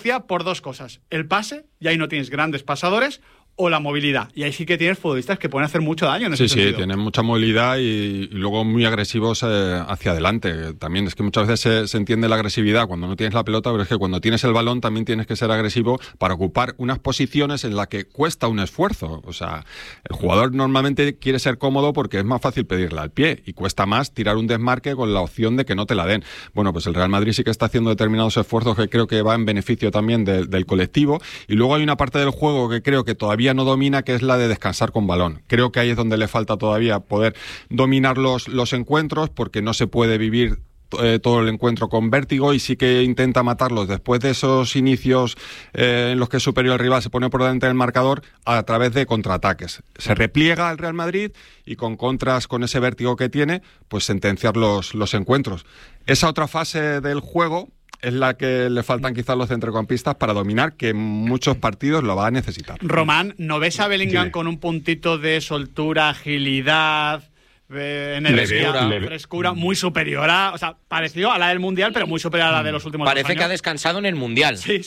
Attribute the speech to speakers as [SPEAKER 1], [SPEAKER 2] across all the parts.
[SPEAKER 1] por dos cosas: el pase, y ahí no tienes grandes pasadores, o la movilidad, y ahí sí que tienes futbolistas que pueden hacer mucho daño en ese sentido.
[SPEAKER 2] Sí, tienen mucha movilidad y luego muy agresivos hacia adelante. También es que muchas veces se entiende la agresividad cuando no tienes la pelota, pero es que cuando tienes el balón también tienes que ser agresivo para ocupar unas posiciones en las que cuesta un esfuerzo. O sea, el jugador normalmente quiere ser cómodo porque es más fácil pedirle al pie y cuesta más tirar un desmarque con la opción de que no te la den. Bueno, pues el Real Madrid sí que está haciendo determinados esfuerzos que creo que va en beneficio también del colectivo, y luego hay una parte del juego que creo que todavía no domina, que es la de descansar con balón. Creo que ahí es donde le falta todavía poder dominar los encuentros, porque no se puede vivir todo el encuentro con vértigo, y sí que intenta matarlos después de esos inicios en los que es superior al rival, se pone por delante del marcador a través de contraataques. Se repliega al Real Madrid y con contras, con ese vértigo que tiene, pues sentenciar los encuentros. Esa otra fase del juego es la que le faltan quizás los centrocampistas para dominar, que en muchos partidos lo va a necesitar.
[SPEAKER 1] Román, ¿no ves a Bellingham con un puntito de soltura, agilidad, energía, frescura muy superior a, o sea, parecido a la del Mundial, pero muy superior a la de los últimos
[SPEAKER 3] Parece
[SPEAKER 1] 2 años?
[SPEAKER 3] Que ha descansado en el Mundial.
[SPEAKER 1] Sí.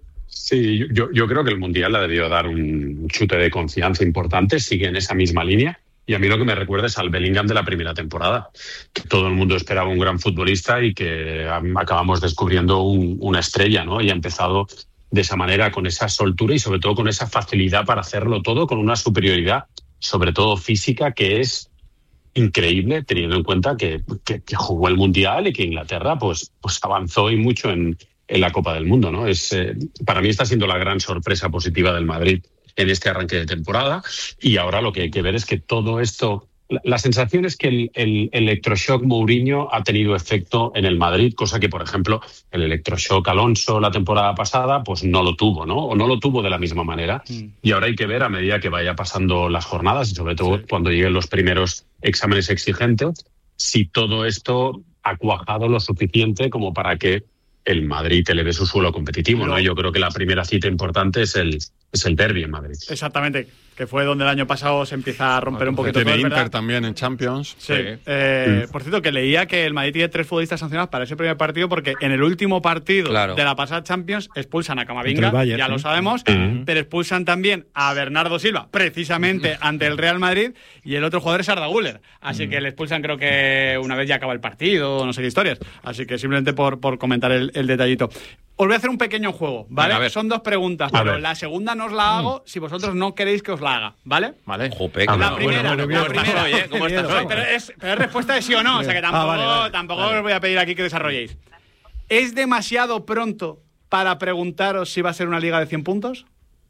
[SPEAKER 4] Sí, yo creo que el Mundial le ha debido dar un chute de confianza importante, sigue en esa misma línea. Y a mí lo que me recuerda es al Bellingham de la primera temporada, que todo el mundo esperaba un gran futbolista y que acabamos descubriendo una estrella, ¿no? Y ha empezado de esa manera, con esa soltura y sobre todo con esa facilidad para hacerlo todo, con una superioridad, sobre todo física, que es increíble, teniendo en cuenta que jugó el Mundial y que Inglaterra pues avanzó y mucho en la Copa del Mundo, ¿no? Para mí está siendo la gran sorpresa positiva del Madrid en este arranque de temporada, y ahora lo que hay que ver es que todo esto, la sensación es que el electroshock Mourinho ha tenido efecto en el Madrid, cosa que, por ejemplo, el electroshock Alonso la temporada pasada pues no lo tuvo, ¿no? O no lo tuvo de la misma manera. Y ahora hay que ver, a medida que vaya pasando las jornadas y sobre todo cuando lleguen los primeros exámenes exigentes, si todo esto ha cuajado lo suficiente como para que el Madrid eleve su suelo competitivo, ¿no? Yo creo que la primera cita importante es el derbi en Madrid.
[SPEAKER 1] Exactamente, que fue donde el año pasado se empieza a romper un poquito todo.
[SPEAKER 2] Tiene
[SPEAKER 1] Inter
[SPEAKER 2] ¿verdad? También en Champions.
[SPEAKER 1] Sí. Por cierto, que leía que el Madrid tiene 3 futbolistas sancionados para ese primer partido, porque en el último partido de la pasada Champions expulsan a Camavinga, Bayern, ya lo sabemos, pero expulsan también a Bernardo Silva, precisamente ante el Real Madrid, y el otro jugador es Arda Güler. Así que le expulsan, creo que una vez ya acaba el partido, no sé qué historias. Así que simplemente por comentar el detallito. Os voy a hacer un pequeño juego, ¿vale?
[SPEAKER 2] Ver.
[SPEAKER 1] Son 2 preguntas, pero la segunda no os la hago si vosotros no queréis que os la haga, ¿vale?
[SPEAKER 2] Vale.
[SPEAKER 3] Jope,
[SPEAKER 1] la primera.
[SPEAKER 3] ¿Cómo estás hoy?
[SPEAKER 1] Pero es respuesta de sí o no, o sea que tampoco os voy a pedir aquí que desarrolléis. ¿Es demasiado pronto para preguntaros si va a ser una liga de 100 puntos?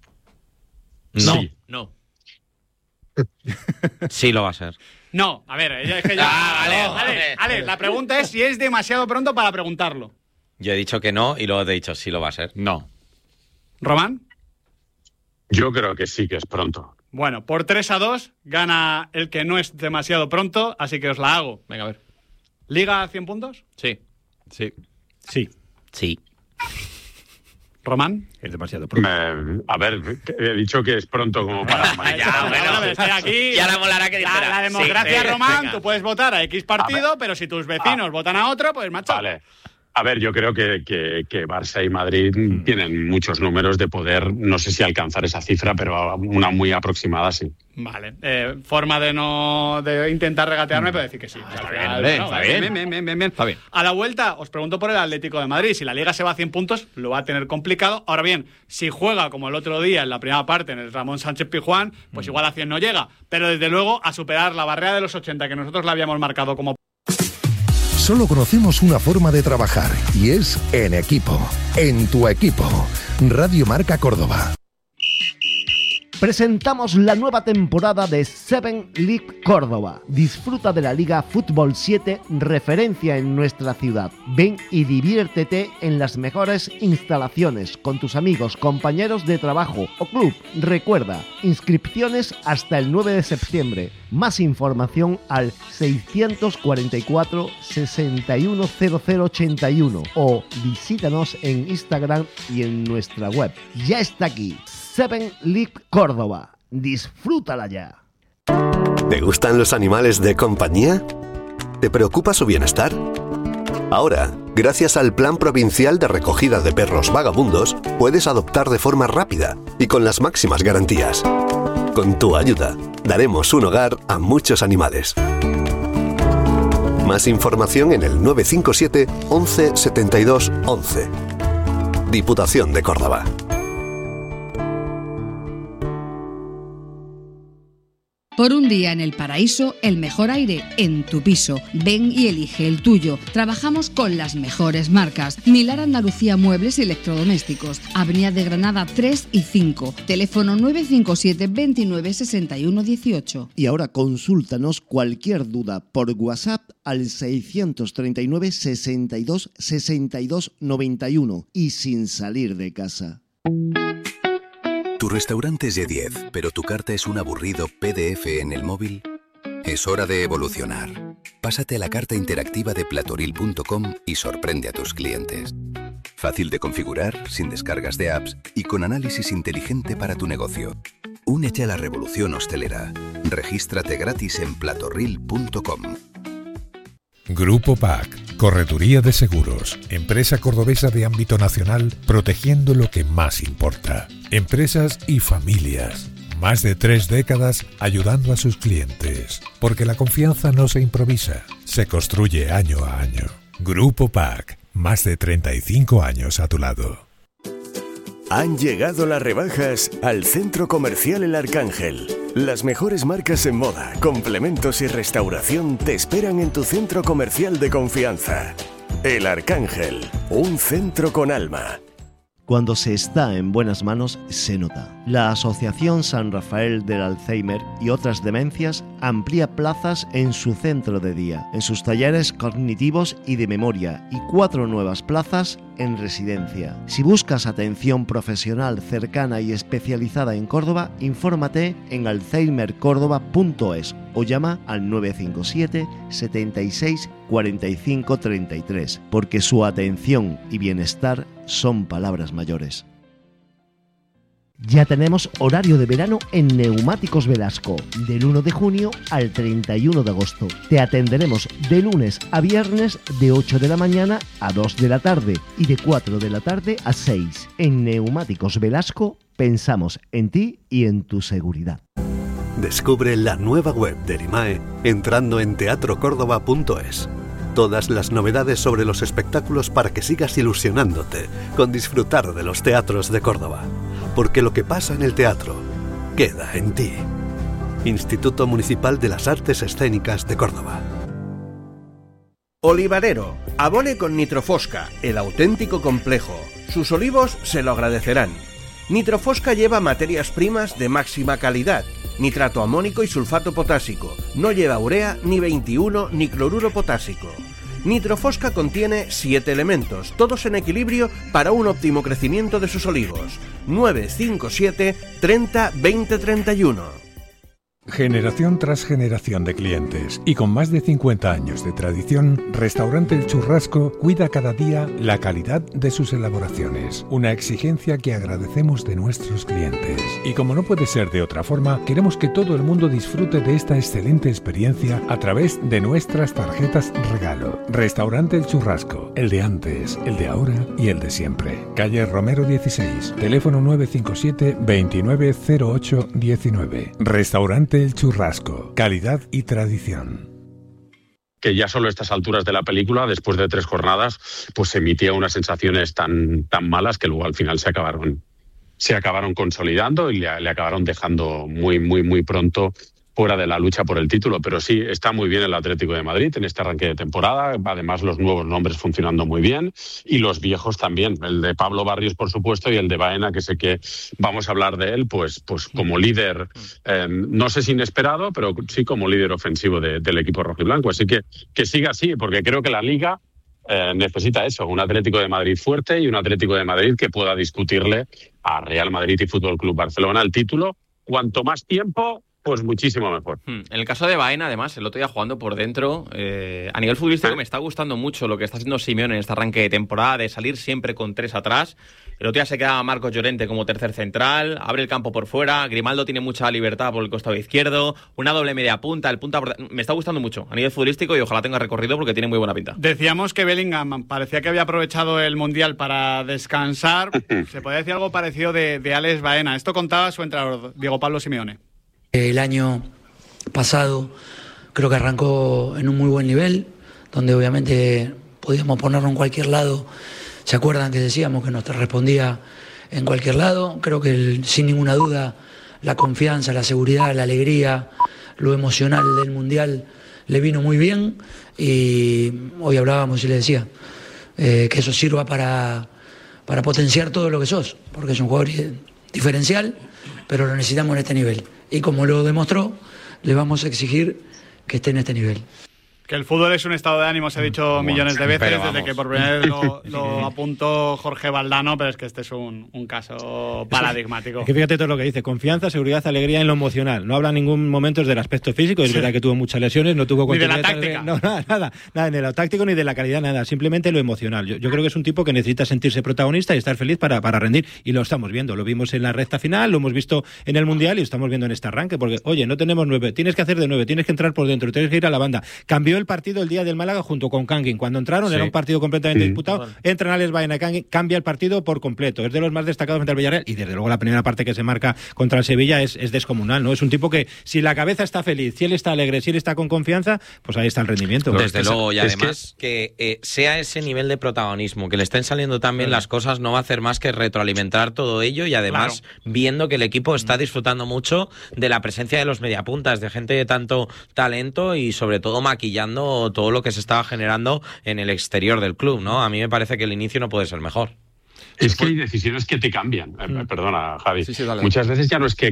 [SPEAKER 3] No.
[SPEAKER 4] Sí.
[SPEAKER 3] No. Sí lo va a ser.
[SPEAKER 1] No, a ver, es que ya... Vale, la pregunta es si es demasiado pronto para preguntarlo.
[SPEAKER 3] Yo he dicho que no y luego te he dicho sí lo va a ser.
[SPEAKER 2] No.
[SPEAKER 1] ¿Román?
[SPEAKER 4] Yo creo que sí que es pronto.
[SPEAKER 1] Bueno, por 3-2 gana el que no es demasiado pronto, así que os la hago.
[SPEAKER 2] Venga, a ver.
[SPEAKER 1] ¿Liga a 100 puntos?
[SPEAKER 2] Sí.
[SPEAKER 3] Sí.
[SPEAKER 1] ¿Román?
[SPEAKER 5] Es demasiado pronto.
[SPEAKER 4] A ver, he dicho que es pronto como para...
[SPEAKER 1] Estoy aquí.
[SPEAKER 3] Ya la molará que dijera.
[SPEAKER 1] La democracia,
[SPEAKER 3] sí,
[SPEAKER 1] Román,
[SPEAKER 3] venga.
[SPEAKER 1] tú puedes votar a X partido, pero si tus vecinos votan a otro, pues macho.
[SPEAKER 4] Vale. A ver, yo creo que Barça y Madrid tienen muchos números de poder, no sé si alcanzar esa cifra, pero una muy aproximada sí.
[SPEAKER 1] Vale. Forma de intentar regatearme, pero decir que sí.
[SPEAKER 2] Está bien.
[SPEAKER 1] A la vuelta, os pregunto por el Atlético de Madrid. Si la Liga se va a 100 puntos, lo va a tener complicado. Ahora bien, si juega como el otro día en la primera parte en el Ramón Sánchez Pizjuán, pues igual a 100 no llega. Pero desde luego a superar la barrera de los 80 que nosotros la habíamos marcado como...
[SPEAKER 6] Solo conocemos una forma de trabajar y es en equipo. En tu equipo. Radio Marca Córdoba.
[SPEAKER 7] Presentamos la nueva temporada de 7 League Córdoba. Disfruta de la Liga Fútbol 7, referencia en nuestra ciudad. Ven y diviértete en las mejores instalaciones con tus amigos, compañeros de trabajo o club. Recuerda, inscripciones hasta el 9 de septiembre. Más información al 644 610081 o visítanos en Instagram y en nuestra web. Ya está aquí. 7 League Córdoba. Disfrútala ya.
[SPEAKER 8] ¿Te gustan los animales de compañía? ¿Te preocupa su bienestar? Ahora,
[SPEAKER 5] Gracias al Plan Provincial de Recogida de Perros Vagabundos, puedes adoptar de forma rápida y con las máximas garantías. Con tu ayuda, daremos un hogar a muchos animales. Más información en el 957 11 72 11. Diputación de Córdoba.
[SPEAKER 8] Por un día en el paraíso, el mejor aire en tu piso. Ven y elige el tuyo. Trabajamos con las mejores marcas. Milar Andalucía Muebles y Electrodomésticos. Avenida de Granada 3 y 5. Teléfono 957 29 61 18.
[SPEAKER 7] Y ahora consúltanos cualquier duda por WhatsApp al 639 62 62 91 y sin salir de casa.
[SPEAKER 9] ¿Tu restaurante es de 10, pero tu carta es un aburrido PDF en el móvil? Es hora de evolucionar. Pásate a la carta interactiva de platoril.com y sorprende a tus clientes. Fácil de configurar, sin descargas de apps y con análisis inteligente para tu negocio. Únete a la revolución hostelera. Regístrate gratis en platoril.com.
[SPEAKER 10] Grupo PAC, Correduría de Seguros, empresa cordobesa de ámbito nacional, protegiendo lo que más importa. Empresas y familias. Más de 3 décadas ayudando a sus clientes. Porque la confianza no se improvisa, se construye año a año. Grupo PAC, más de 35 años a tu lado.
[SPEAKER 11] Han llegado las rebajas al Centro Comercial El Arcángel. Las mejores marcas en moda, complementos y restauración te esperan en tu centro comercial de confianza. El Arcángel, un centro con alma.
[SPEAKER 7] Cuando se está en buenas manos, se nota. La Asociación San Rafael del Alzheimer y otras demencias amplía plazas en su centro de día, en sus talleres cognitivos y de memoria, y 4 nuevas plazas en residencia. Si buscas atención profesional cercana y especializada en Córdoba, infórmate en alzheimercordoba.es o llama al 957 76 45 33, porque su atención y bienestar son palabras mayores. Ya tenemos horario de verano en Neumáticos Velasco, del 1 de junio al 31 de agosto. Te atenderemos de lunes a viernes de 8 de la mañana a 2 de la tarde y de 4 de la tarde a 6. En Neumáticos Velasco pensamos en ti y en tu seguridad.
[SPEAKER 5] Descubre la nueva web del IMAE entrando en teatrocórdoba.es. Todas las novedades sobre los espectáculos para que sigas ilusionándote con disfrutar de los teatros de Córdoba. Porque lo que pasa en el teatro queda en ti. Instituto Municipal de las Artes Escénicas de Córdoba.
[SPEAKER 12] Olivarero, abone con Nitrofosca, el auténtico complejo. Sus olivos se lo agradecerán. Nitrofosca lleva materias primas de máxima calidad, nitrato amónico y sulfato potásico. No lleva urea, ni 21, ni cloruro potásico. Nitrofosca contiene 7 elementos, todos en equilibrio para un óptimo crecimiento de sus olivos. 957 30 20 31.
[SPEAKER 10] Generación tras generación de clientes y con más de 50 años de tradición, Restaurante El Churrasco cuida cada día la calidad de sus elaboraciones, una exigencia que agradecemos de nuestros clientes. Y como no puede ser de otra forma, queremos que todo el mundo disfrute de esta excelente experiencia a través de nuestras tarjetas regalo. Restaurante El Churrasco, el de antes, el de ahora y el de siempre. Calle Romero 16, teléfono 957 2908 19. Restaurante El Churrasco, calidad y tradición.
[SPEAKER 4] Que ya solo a estas alturas de la película, después de 3 jornadas, pues emitía unas sensaciones tan malas que luego al final se acabaron consolidando y le acabaron dejando muy pronto fuera de la lucha por el título. Pero sí, está muy bien el Atlético de Madrid en este arranque de temporada. Además, los nuevos nombres funcionando muy bien y los viejos también. El de Pablo Barrios, por supuesto, y el de Baena, que sé que vamos a hablar de él, pues como líder, no sé si inesperado, pero sí como líder ofensivo del equipo rojiblanco. Así que siga así, porque creo que la Liga necesita eso, un Atlético de Madrid fuerte y un Atlético de Madrid que pueda discutirle a Real Madrid y Fútbol Club Barcelona el título. Cuanto más tiempo, pues muchísimo mejor.
[SPEAKER 13] En el caso de Baena, además, el otro día jugando por dentro, a nivel futbolístico me está gustando mucho lo que está haciendo Simeone en este arranque de temporada, de salir siempre con 3 atrás. El otro día se queda Marcos Llorente como tercer central, abre el campo por fuera, Grimaldo tiene mucha libertad por el costado izquierdo, una doble media punta, me está gustando mucho a nivel futbolístico y ojalá tenga recorrido porque tiene muy buena pinta.
[SPEAKER 1] Decíamos que Bellingham parecía que había aprovechado el Mundial para descansar. Se podría decir algo parecido de Alex Baena. Esto contaba su entrenador, Diego Pablo Simeone.
[SPEAKER 14] El año pasado creo que arrancó en un muy buen nivel, donde obviamente podíamos ponerlo en cualquier lado. ¿Se acuerdan que decíamos que nos respondía en cualquier lado? Creo que sin ninguna duda la confianza, la seguridad, la alegría, lo emocional del Mundial le vino muy bien y hoy hablábamos y le decía que eso sirva para potenciar todo lo que sos, porque es un jugador diferencial, pero lo necesitamos en este nivel. Y como lo demostró, le vamos a exigir que esté en este nivel.
[SPEAKER 1] Que el fútbol es un estado de ánimo, se ha dicho millones de veces, desde que por primera vez lo apuntó Jorge Valdano, pero es que este es un caso paradigmático.
[SPEAKER 15] Es que fíjate todo lo que dice, confianza, seguridad, alegría en lo emocional. No habla en ningún momento del aspecto físico, es verdad que tuvo muchas lesiones, no tuvo
[SPEAKER 1] continuidad. Ni de la táctica.
[SPEAKER 15] No, nada, ni de lo táctico ni de la calidad, nada, simplemente lo emocional. Yo creo que es un tipo que necesita sentirse protagonista y estar feliz para rendir, y lo estamos viendo, lo vimos en la recta final, lo hemos visto en el Mundial y lo estamos viendo en este arranque, porque, oye, no tenemos 9, tienes que hacer de 9, tienes que entrar por dentro, tienes que ir a la banda. Cambió el partido el día del Málaga junto con Kangin. Cuando entraron era un partido completamente disputado. Entran Alex Baena y Kangin, cambia el partido por completo. Es de los más destacados frente al Villarreal y desde luego la primera parte que se marca contra el Sevilla es descomunal, ¿no? Es un tipo que si la cabeza está feliz, si él está alegre, si él está con confianza, pues ahí está el rendimiento.
[SPEAKER 3] Desde luego, y además que sea ese nivel de protagonismo, que le estén saliendo tan bien las cosas, no va a hacer más que retroalimentar todo ello y además viendo que el equipo está disfrutando mucho de la presencia de los mediapuntas, de gente de tanto talento y sobre todo maquillando todo lo que se estaba generando en el exterior del club, ¿no? A mí me parece que el inicio no puede ser mejor.
[SPEAKER 4] Es que hay decisiones que te cambian. Perdona, Javi.
[SPEAKER 2] Sí, dale.
[SPEAKER 4] Muchas veces ya no es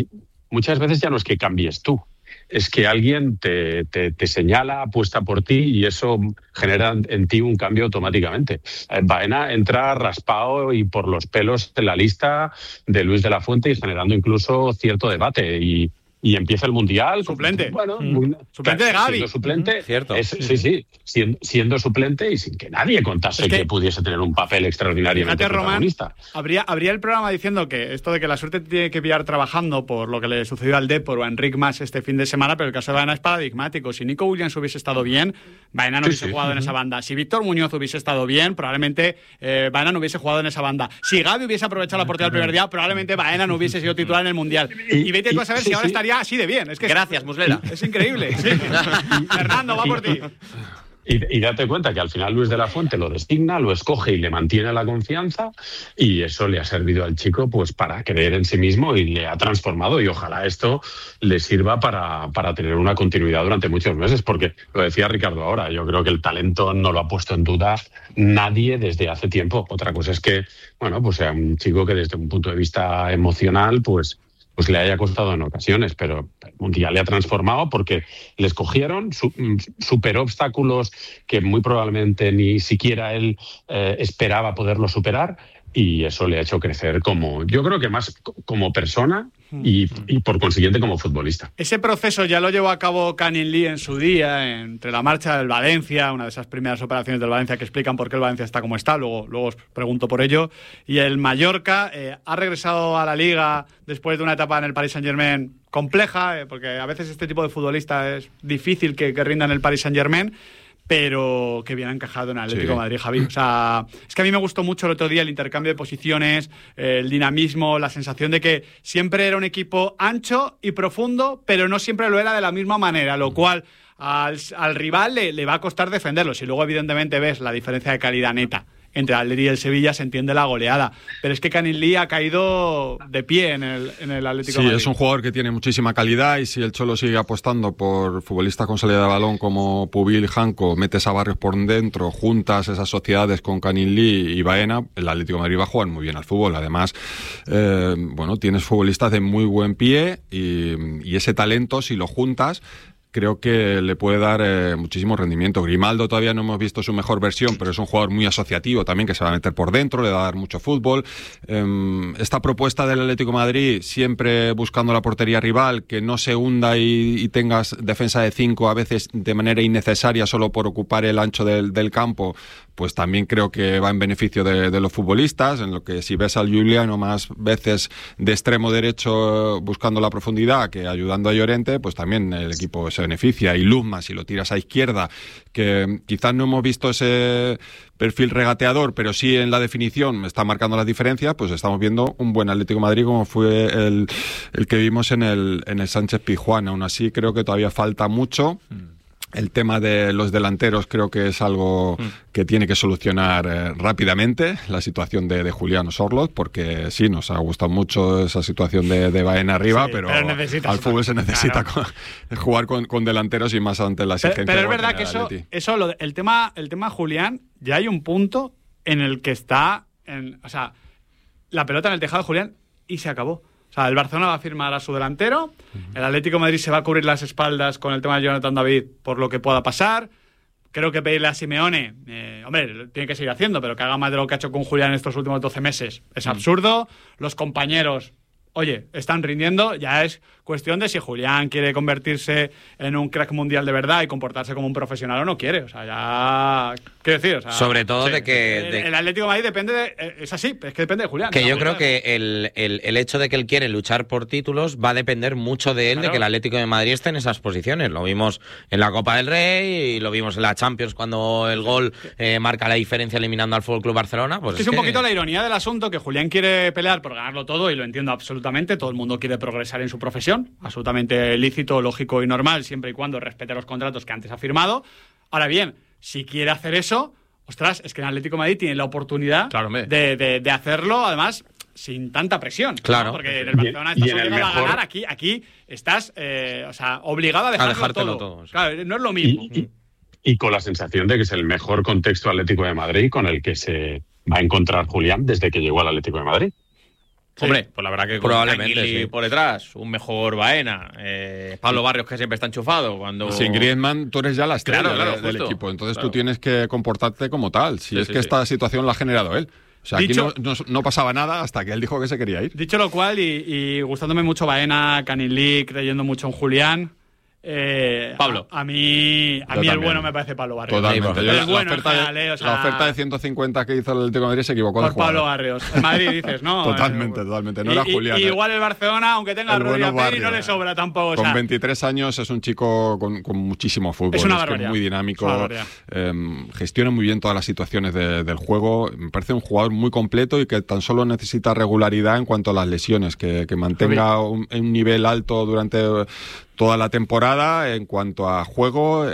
[SPEAKER 4] que cambies tú. Es que alguien te señala, apuesta por ti y eso genera en ti un cambio automáticamente. Baena entra raspado y por los pelos en la lista de Luis de la Fuente y generando incluso cierto debate y empieza el Mundial.
[SPEAKER 1] Suplente.
[SPEAKER 4] Bueno,
[SPEAKER 1] suplente de Gavi.
[SPEAKER 4] Siendo suplente,
[SPEAKER 3] cierto.
[SPEAKER 4] Siendo suplente y sin que nadie contase que pudiese tener un papel extraordinariamente protagonista.
[SPEAKER 1] Román, habría el programa diciendo que esto de que la suerte tiene que pillar trabajando por lo que le sucedió al Depor o a Enric Mas este fin de semana, pero el caso de Baena es paradigmático. Si Nico Williams hubiese estado bien, Baena no hubiese jugado en esa banda. Si Víctor Muñoz hubiese estado bien, probablemente Baena no hubiese jugado en esa banda. Si Gavi hubiese aprovechado la oportunidad el primer día, probablemente Baena no hubiese sido titular en el Mundial. Y vete a saber si ahora estaría así de bien. Es que
[SPEAKER 3] gracias, Muslera.
[SPEAKER 1] Es increíble. Sí. Fernando, va por ti.
[SPEAKER 4] Y date cuenta que al final Luis de la Fuente lo designa, lo escoge y le mantiene la confianza y eso le ha servido al chico pues para creer en sí mismo y le ha transformado y ojalá esto le sirva para tener una continuidad durante muchos meses, porque lo decía Ricardo ahora, yo creo que el talento no lo ha puesto en duda nadie desde hace tiempo. Otra cosa es que, bueno, pues sea un chico que desde un punto de vista emocional pues le haya costado en ocasiones, pero el Mundial le ha transformado porque le escogieron, superó obstáculos que muy probablemente ni siquiera él esperaba poderlo superar y eso le ha hecho crecer yo creo que más como persona y por consiguiente como futbolista.
[SPEAKER 1] Ese proceso ya lo llevó a cabo Canning Lee en su día, entre la marcha del Valencia, una de esas primeras operaciones del Valencia que explican por qué el Valencia está como está, luego os pregunto por ello, y el Mallorca ha regresado a la Liga después de una etapa en el Paris Saint-Germain compleja, porque a veces este tipo de futbolista es difícil que rinda en el Paris Saint-Germain, pero que bien ha encajado en el Atlético de Madrid, Javi. O sea, es que a mí me gustó mucho el otro día el intercambio de posiciones, el dinamismo, la sensación de que siempre era un equipo ancho y profundo, pero no siempre lo era de la misma manera, lo cual al rival le va a costar defenderlo. Si luego, evidentemente, ves la diferencia de calidad neta entre el Atleti y el Sevilla, se entiende la goleada. Pero es que Canning Lee ha caído de pie en el Atlético de Madrid.
[SPEAKER 2] Sí, es un jugador que tiene muchísima calidad y si el Cholo sigue apostando por futbolistas con salida de balón como Pubil, Janko, metes a Barrios por dentro, juntas esas sociedades con Canning Lee y Baena, el Atlético de Madrid va a jugar muy bien al fútbol. Además, tienes futbolistas de muy buen pie y ese talento, si lo juntas, creo que le puede dar muchísimo rendimiento. Grimaldo todavía no hemos visto su mejor versión, pero es un jugador muy asociativo también, que se va a meter por dentro, le va a dar mucho fútbol. Esta propuesta del Atlético de Madrid, siempre buscando la portería rival, que no se hunda y tengas defensa de 5 a veces de manera innecesaria solo por ocupar el ancho del campo, pues también creo que va en beneficio de los futbolistas, en lo que si ves al Giuliano más veces de extremo derecho buscando la profundidad que ayudando a Llorente, pues también el equipo se beneficia. Y Luzma, si lo tiras a izquierda, que quizás no hemos visto ese perfil regateador, pero sí en la definición está marcando las diferencias, pues estamos viendo un buen Atlético de Madrid como fue el que vimos en el Sánchez Pizjuán. Aún así creo que todavía falta mucho. El tema de los delanteros creo que es algo que tiene que solucionar rápidamente, la situación de Julián Osorlot, porque sí, nos ha gustado mucho esa situación de Baena arriba, pero al fútbol se necesita jugar con delanteros y más ante la exigencia.
[SPEAKER 1] Pero es verdad que el tema Julián, ya hay un punto en el que está, la pelota en el tejado de Julián y se acabó. O sea, el Barcelona va a firmar a su delantero, el Atlético de Madrid se va a cubrir las espaldas con el tema de Jonathan David por lo que pueda pasar. Creo que pedirle a Simeone, tiene que seguir haciendo, pero que haga más de lo que ha hecho con Julián en estos últimos 12 meses es absurdo. Los compañeros, están rindiendo, ya es cuestión de si Julián quiere convertirse en un crack mundial de verdad y comportarse como un profesional o no quiere. O sea, ya... Quiero decir,
[SPEAKER 3] sobre todo de que...
[SPEAKER 1] El Atlético de Madrid depende es así, es que depende de Julián.
[SPEAKER 3] Que yo creo que el hecho de que él quiere luchar por títulos va a depender mucho de él, de que el Atlético de Madrid esté en esas posiciones. Lo vimos en la Copa del Rey y lo vimos en la Champions cuando el gol marca la diferencia eliminando al FC Barcelona. Pues
[SPEAKER 1] es un poquito la ironía del asunto, que Julián quiere pelear por ganarlo todo y lo entiendo absolutamente. Todo el mundo quiere progresar en su profesión, absolutamente lícito, lógico y normal, siempre y cuando respete los contratos que antes ha firmado. Ahora bien, si quiere hacer eso, es que el Atlético de Madrid tiene la oportunidad de hacerlo, además, sin tanta presión.
[SPEAKER 3] Claro.
[SPEAKER 1] ¿no? Porque en el Barcelona estás obligado a ganar, aquí estás obligado a dejártelo todo. Claro, no es lo mismo.
[SPEAKER 4] Y con la sensación de que es el mejor contexto Atlético de Madrid con el que se va a encontrar Julián desde que llegó al Atlético de Madrid.
[SPEAKER 13] Sí. Hombre, pues la verdad que probablemente por detrás, un mejor Baena, Pablo Barrios, que siempre está enchufado.
[SPEAKER 2] Sin Griezmann tú eres ya la estrella del equipo, entonces tú tienes que comportarte como tal. Si esta situación la ha generado él. O sea, aquí no pasaba nada hasta que él dijo que se quería ir.
[SPEAKER 1] Dicho lo cual, y gustándome mucho Baena, Canilí, creyendo mucho en Julián,
[SPEAKER 13] Pablo.
[SPEAKER 1] A mí el bueno me parece Pablo Barrios.
[SPEAKER 2] Totalmente. La oferta de 150 que hizo el Atlético de Madrid se equivocó
[SPEAKER 1] por Pablo Barrios. En Madrid dices, ¿no?
[SPEAKER 2] Totalmente. No era Julián.
[SPEAKER 1] Y igual el Barcelona, aunque tenga a Rodri a Pedri, no le sobra tampoco.
[SPEAKER 2] Con 23 años es un chico con muchísimo fútbol.
[SPEAKER 1] Es una barbaridad.
[SPEAKER 2] Muy dinámico. Gestiona muy bien todas las situaciones del juego. Me parece un jugador muy completo y que tan solo necesita regularidad en cuanto a las lesiones. Que mantenga un nivel alto durante toda la temporada en cuanto a juego,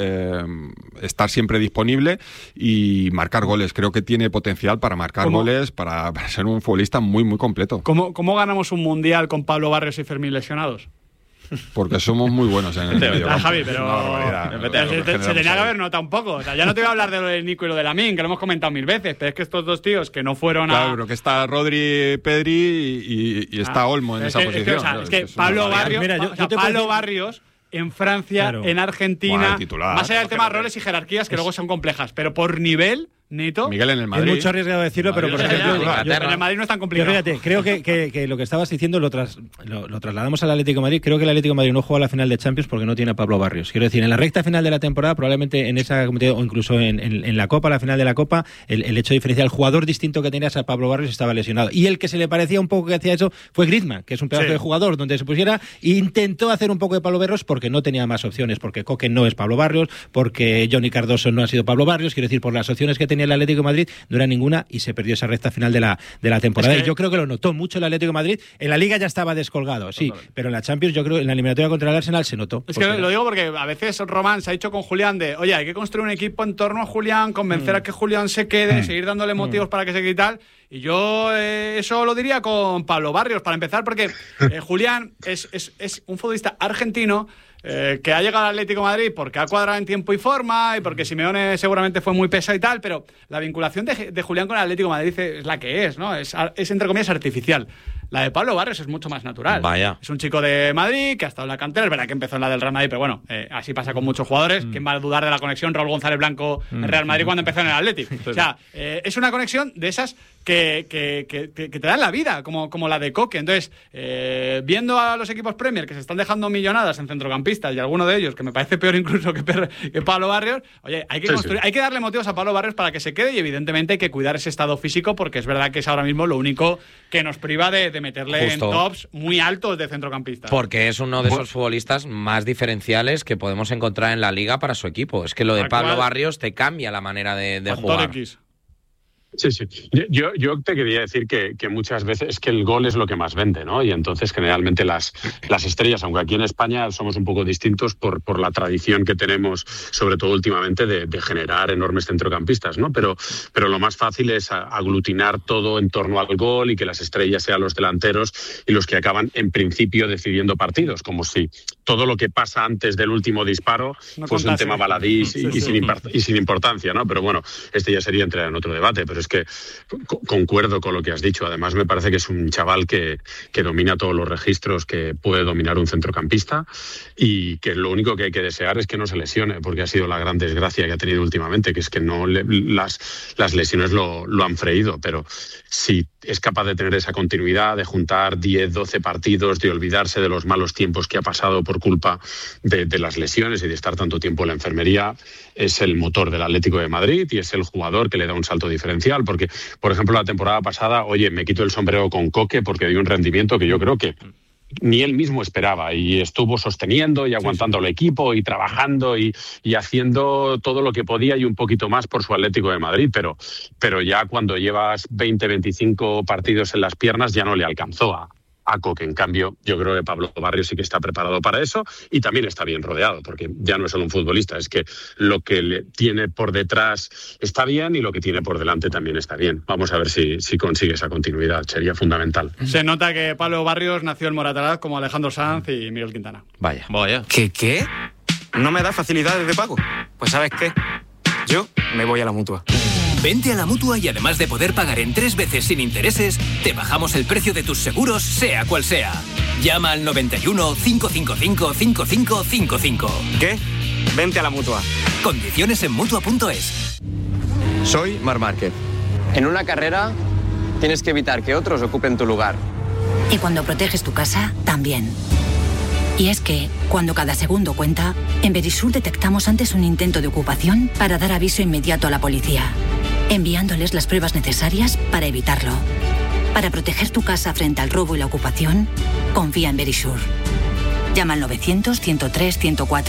[SPEAKER 2] estar siempre disponible y marcar goles. Creo que tiene potencial para marcar goles, para ser un futbolista muy, muy completo.
[SPEAKER 1] ¿Cómo ganamos un mundial con Pablo Barrios y Fermín lesionados?
[SPEAKER 2] Porque somos muy buenos en el medio.
[SPEAKER 1] Javi, pero se tenía que haber notado un poco. O sea, ya no te voy a hablar de lo de Nico y lo de Lamine, que lo hemos comentado 1000 veces, pero es que estos dos tíos que no fueron
[SPEAKER 2] Claro, pero que está Rodri, Pedri y está Olmo en esa posición.
[SPEAKER 1] Es que Pablo Barrios en Francia, en Argentina, más allá del tema de roles y jerarquías que luego son complejas, pero por nivel neto.
[SPEAKER 2] Miguel en el Madrid.
[SPEAKER 15] Es mucho arriesgado decirlo, pero por ejemplo,
[SPEAKER 1] en el Madrid no es tan complicado.
[SPEAKER 15] Fíjate, creo que lo que estabas diciendo lo trasladamos al Atlético de Madrid. Creo que el Atlético de Madrid no juega la final de Champions porque no tiene a Pablo Barrios. Quiero decir, en la recta final de la temporada, probablemente en esa o incluso en la Copa, la final de la Copa, el hecho diferencial, el jugador distinto que tenías a Pablo Barrios estaba lesionado. Y el que se le parecía un poco que hacía eso fue Griezmann, que es un pedazo de jugador donde se pusiera, intentó hacer un poco de Pablo Barrios porque no tenía más opciones, porque Coque no es Pablo Barrios, porque Johnny Cardoso no ha sido Pablo Barrios. Quiero decir, por las opciones que tenía el Atlético de Madrid no era ninguna y se perdió esa recta final de la temporada. Y yo creo que lo notó mucho el Atlético de Madrid. En la Liga ya estaba descolgado, sí, pero en la Champions yo creo que en la eliminatoria contra el Arsenal se notó.
[SPEAKER 1] Es que lo digo porque a veces Román se ha dicho con Julián oye, hay que construir un equipo en torno a Julián, convencer a que Julián se quede, seguir dándole motivos para que se quede y tal. Y yo eso lo diría con Pablo Barrios, para empezar, porque Julián es un futbolista argentino que ha llegado al Atlético de Madrid porque ha cuadrado en tiempo y forma y porque Simeone seguramente fue muy pesado y tal, pero la vinculación de Julián con el Atlético de Madrid es la que es, ¿no? Es entre comillas artificial. La de Pablo Barrios es mucho más natural.
[SPEAKER 3] Vaya.
[SPEAKER 1] Es un chico de Madrid que ha estado en la cantera. Es verdad que empezó en la del Real Madrid, pero bueno, así pasa con muchos jugadores. ¿Quién va a dudar de la conexión Raúl González Blanco en Real Madrid cuando empezó en el Atlético? O sea, es una conexión de esas que te dan la vida, como la de Coque. Entonces, viendo a los equipos Premier que se están dejando millonadas en centrocampistas y alguno de ellos, que me parece peor incluso que Pablo Barrios, oye, hay que darle motivos a Pablo Barrios para que se quede y evidentemente hay que cuidar ese estado físico porque es verdad que es ahora mismo lo único que nos priva de meterle en tops muy altos de centrocampistas.
[SPEAKER 3] Porque es uno de esos futbolistas más diferenciales que podemos encontrar en la liga para su equipo. Es que lo de Pablo Barrios te cambia la manera de jugar.
[SPEAKER 4] Sí. Yo te quería decir que muchas veces que el gol es lo que más vende, ¿no? Y entonces generalmente las estrellas, aunque aquí en España somos un poco distintos por la tradición que tenemos, sobre todo últimamente, de generar enormes centrocampistas, ¿no? Pero lo más fácil es aglutinar todo en torno al gol y que las estrellas sean los delanteros y los que acaban en principio decidiendo partidos, como si todo lo que pasa antes del último disparo fuese un tema baladí y sin importancia, ¿no? Pero bueno, este ya sería entrar en otro debate, pero es que concuerdo con lo que has dicho. Además, me parece que es un chaval que domina todos los registros que puede dominar un centrocampista y que lo único que hay que desear es que no se lesione, porque ha sido la gran desgracia que ha tenido últimamente, que es que no las lesiones lo han freído. Pero si es capaz de tener esa continuidad, de juntar 10, 12 partidos, de olvidarse de los malos tiempos que ha pasado por culpa de las lesiones y de estar tanto tiempo en la enfermería, es el motor del Atlético de Madrid y es el jugador que le da un salto diferencial. Porque, por ejemplo, la temporada pasada, me quito el sombrero con Coque porque dio un rendimiento que yo creo que ni él mismo esperaba y estuvo sosteniendo y aguantando al equipo y trabajando y haciendo todo lo que podía y un poquito más por su Atlético de Madrid, pero ya cuando llevas 20, 25 partidos en las piernas ya no le alcanzó a Coque. En cambio, yo creo que Pablo Barrios sí que está preparado para eso y también está bien rodeado, porque ya no es solo un futbolista, es que lo que le tiene por detrás está bien y lo que tiene por delante también está bien. Vamos a ver si consigue esa continuidad, sería fundamental.
[SPEAKER 1] Se nota que Pablo Barrios nació en Moratalaz como Alejandro Sanz y Miguel Quintana.
[SPEAKER 3] Vaya.
[SPEAKER 16] ¿Qué? ¿No me da facilidades de pago? Pues ¿sabes qué? Yo me voy a la Mutua.
[SPEAKER 17] Vente a la Mutua y además de poder pagar en 3 veces sin intereses, te bajamos el precio de tus seguros, sea cual sea. Llama al 91 555 5555.
[SPEAKER 16] ¿Qué? Vente a la Mutua.
[SPEAKER 17] Condiciones en Mutua.es.
[SPEAKER 16] Soy Marc Márquez. En una carrera tienes que evitar que otros ocupen tu lugar.
[SPEAKER 18] Y cuando proteges tu casa, también. Y es que, cuando cada segundo cuenta, en Verisur detectamos antes un intento de ocupación para dar aviso inmediato a la policía, enviándoles las pruebas necesarias para evitarlo. Para proteger tu casa frente al robo y la ocupación, confía en Verisur. Llama al 900-103-104.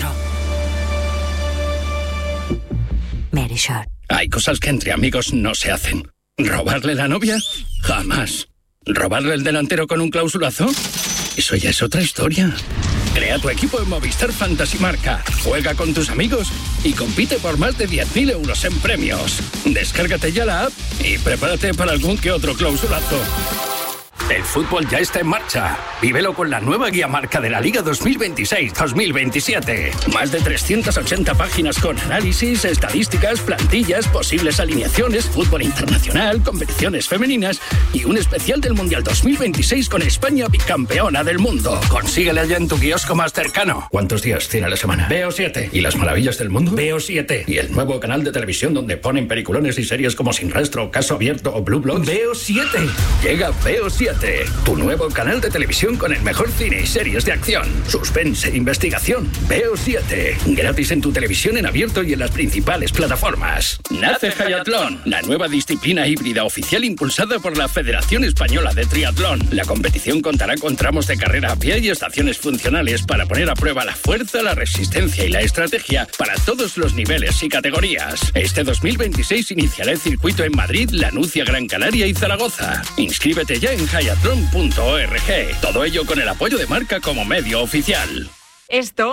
[SPEAKER 18] Verisur.
[SPEAKER 19] Hay cosas que entre amigos no se hacen. ¿Robarle la novia? Jamás. ¿Robarle el delantero con un clausulazo? Eso ya es otra historia. Crea tu equipo en Movistar Fantasy Marca. Juega con tus amigos y compite por más de 10.000 euros en premios. Descárgate ya la app y prepárate para algún que otro clausulazo. El fútbol ya está en marcha. Vívelo con la nueva guía marca de la Liga 2026-2027. Más de 380 páginas con análisis, estadísticas, plantillas, posibles alineaciones, fútbol internacional, competiciones femeninas y un especial del Mundial 2026 con España bicampeona del mundo. Consíguela ya en tu kiosco más cercano. ¿Cuántos días tiene la semana? Veo 7. ¿Y las maravillas del mundo? Veo 7. ¿Y el nuevo canal de televisión donde ponen peliculones y series como Sin Rastro, Caso Abierto o Blue Bloods? Veo 7. Llega Veo 7. Tu nuevo canal de televisión con el mejor cine y series de acción, suspense e investigación. Veo 7. Gratis en tu televisión en abierto y en las principales plataformas. Nace Hayatlón, la nueva disciplina híbrida oficial impulsada por la Federación Española de Triatlón. La competición contará con tramos de carrera a pie y estaciones funcionales para poner a prueba la fuerza, la resistencia y la estrategia para todos los niveles y categorías. Este 2026 iniciará el circuito en Madrid, Lanucia, Gran Canaria y Zaragoza. Inscríbete ya en hayatlon.org. Todo ello con el apoyo de Marca como medio oficial.
[SPEAKER 20] Esto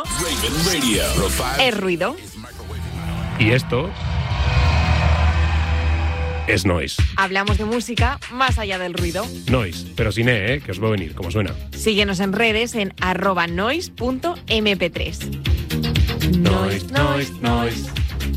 [SPEAKER 20] es ruido.
[SPEAKER 21] Y esto
[SPEAKER 20] es Noise.
[SPEAKER 21] Hablamos de música más allá del ruido.
[SPEAKER 20] Noise, pero sin E, que os veo venir, como suena.
[SPEAKER 21] Síguenos en redes en @noise.mp3. Noise, noise, noise.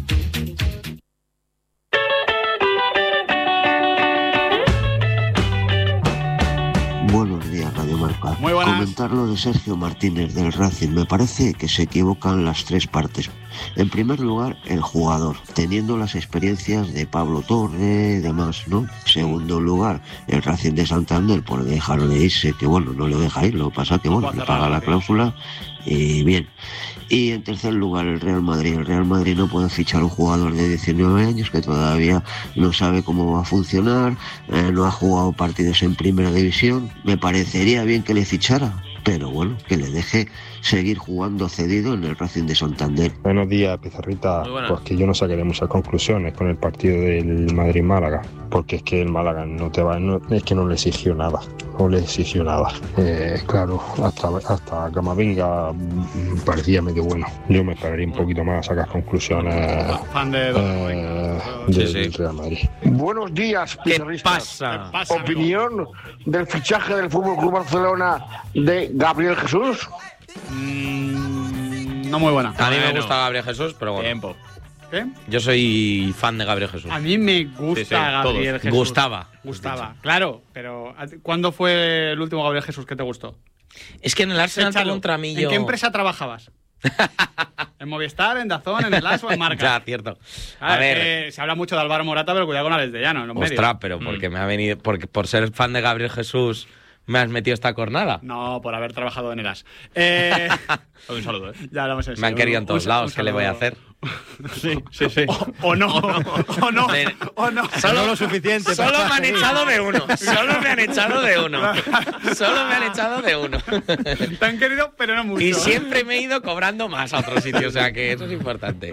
[SPEAKER 22] Buenos días, Radio Marca.
[SPEAKER 1] Muy buenas.
[SPEAKER 22] Comentar lo de Sergio Martínez del Racing. Me parece que se equivocan las tres partes. En primer lugar, el jugador, teniendo las experiencias de Pablo Torre y demás, ¿no? Segundo lugar, el Racing de Santander, por dejar de irse, que bueno, no le deja ir, lo que pasa que bueno, le paga la cláusula y bien. Y en tercer lugar, el Real Madrid. El Real Madrid no puede fichar un jugador de 19 años que todavía no sabe cómo va a funcionar, no ha jugado partidos en primera división. Me parecería bien que le fichara, pero bueno, que le deje seguir jugando cedido en el Racing de Santander.
[SPEAKER 23] Buenos días, Pizarrita. Pues que yo no sacaré muchas conclusiones con el partido del Madrid-Málaga, porque es que el Málaga es que no le exigió nada. Claro, hasta Camavinga parecía medio bueno. Yo me esperaría un poquito más a sacar conclusiones del Real Madrid.
[SPEAKER 24] Buenos días, Pizarristas.
[SPEAKER 3] ¿Qué
[SPEAKER 24] pasa? Opinión del fichaje del FC Barcelona de Gabriel Jesús.
[SPEAKER 1] No muy buena.
[SPEAKER 3] A mí me gusta Gabriel Jesús, pero bueno.
[SPEAKER 1] Tiempo. ¿Qué?
[SPEAKER 3] Yo soy fan de Gabriel Jesús.
[SPEAKER 1] A mí me gusta Gabriel Jesús.
[SPEAKER 3] Gustaba,
[SPEAKER 1] claro, pero ¿cuándo fue el último Gabriel Jesús que te gustó?
[SPEAKER 3] Es que en el Arsenal contra mí yo...
[SPEAKER 1] ¿En qué empresa trabajabas? ¿En Movistar, en DAZN, en el As o en Marca?
[SPEAKER 3] Ya, cierto.
[SPEAKER 1] A ver, se habla mucho de Álvaro Morata, pero cuidado con Alex de Llano en los medios.
[SPEAKER 3] Ostras, pero porque me ha venido... Porque por ser fan de Gabriel Jesús me has metido esta cornada.
[SPEAKER 1] No, por haber trabajado en el As.
[SPEAKER 13] Un saludo,
[SPEAKER 1] Ya hablamos en
[SPEAKER 3] Me han querido en todos lados, ¿qué le voy a hacer?
[SPEAKER 1] Sí. O no.
[SPEAKER 15] Solo lo suficiente.
[SPEAKER 3] Solo me han echado de uno. Solo me han echado de uno.
[SPEAKER 1] Te han querido, pero no mucho.
[SPEAKER 3] Y siempre me he ido cobrando más a otro sitio, o sea que eso es importante.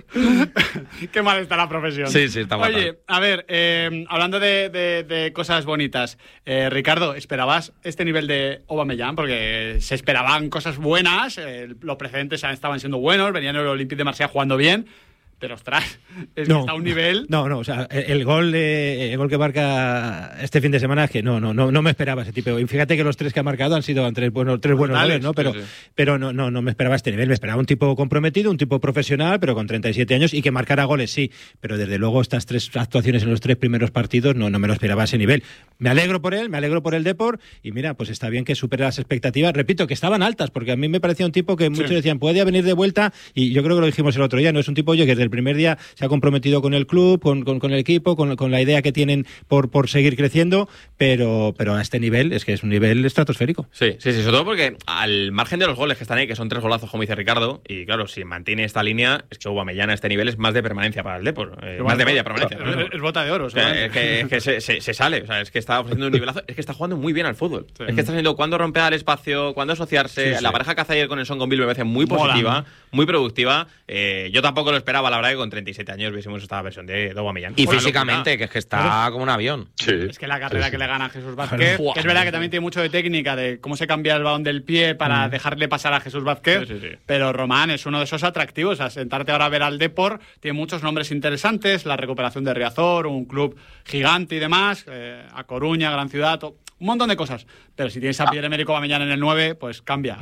[SPEAKER 1] Qué mal está la profesión.
[SPEAKER 3] Sí, está mal.
[SPEAKER 1] Oye, a ver, hablando de cosas bonitas, Ricardo, ¿esperabas este nivel de Aubameyang? Porque se esperaban cosas buenas, los precedentes estaban siendo buenos, venían el Olympique de Marsella jugando bien. Pero ostras, está a un nivel...
[SPEAKER 15] No, o sea, el gol que marca este fin de semana es que no me esperaba ese tipo. Y fíjate que los tres que ha marcado han sido tres buenos goles, ¿no? Pero no me esperaba este nivel. Me esperaba un tipo comprometido, un tipo profesional, pero con 37 años y que marcara goles, sí. Pero desde luego estas tres actuaciones en los tres primeros partidos no me lo esperaba a ese nivel. Me alegro por él, me alegro por el Depor y mira, pues está bien que supere las expectativas. Repito, que estaban altas, porque a mí me parecía un tipo que muchos decían, puede venir de vuelta, y yo creo que lo dijimos el otro día, no es un tipo que desde el primer día se ha comprometido con el club, con el equipo, con la idea que tienen por seguir creciendo, pero a este nivel es que es un nivel estratosférico.
[SPEAKER 13] Sí, sobre todo porque al margen de los goles que están ahí, que son 3 golazos, como dice Ricardo, y claro, si mantiene esta línea, es que Aubameyang a este nivel es más de permanencia para el Depor, más de media permanencia.
[SPEAKER 1] Es bota de oro.
[SPEAKER 13] Es que se sale, o sea, es que está ofreciendo un nivelazo, es que está jugando muy bien al fútbol. Sí. Es que está sabiendo cuándo romper al espacio, cuándo asociarse. La pareja que hace ayer con el Son Gombil me parece muy positiva, muy productiva. Yo tampoco lo esperaba, la verdad, que con 37 años viésemos esta versión de Aubameyang.
[SPEAKER 3] Y físicamente, que es que está como un avión.
[SPEAKER 1] Sí. Es que la carrera que le gana a Jesús Vázquez, que es verdad que también tiene mucho de técnica, de cómo se cambia el balón del pie para dejarle pasar a Jesús Vázquez, pero Román es uno de esos atractivos. O sea, sentarte ahora a ver al Depor, tiene muchos nombres interesantes, la recuperación de Riazor, un club gigante y demás, a Coruña, gran ciudad, un montón de cosas. Pero si tienes a Pierre-Emerick Aubameyang en el 9, pues cambia.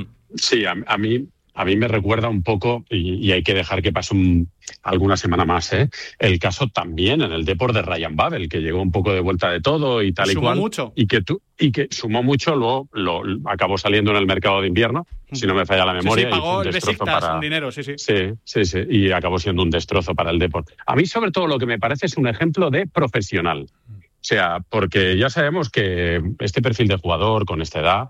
[SPEAKER 4] Sí, a mí me recuerda un poco, y hay que dejar que pase alguna semana más, el caso también en el Depor de Ryan Babel, que llegó un poco de vuelta de todo y tal y cual.
[SPEAKER 1] Mucho.
[SPEAKER 4] Y que sumó mucho, luego lo acabó saliendo en el mercado de invierno, si no me falla la memoria.
[SPEAKER 1] Sí, pagó el Besiktas un dinero, sí.
[SPEAKER 4] Sí, y acabó siendo un destrozo para el Depor. A mí, sobre todo, lo que me parece es un ejemplo de profesional. O sea, porque ya sabemos que este perfil de jugador con esta edad,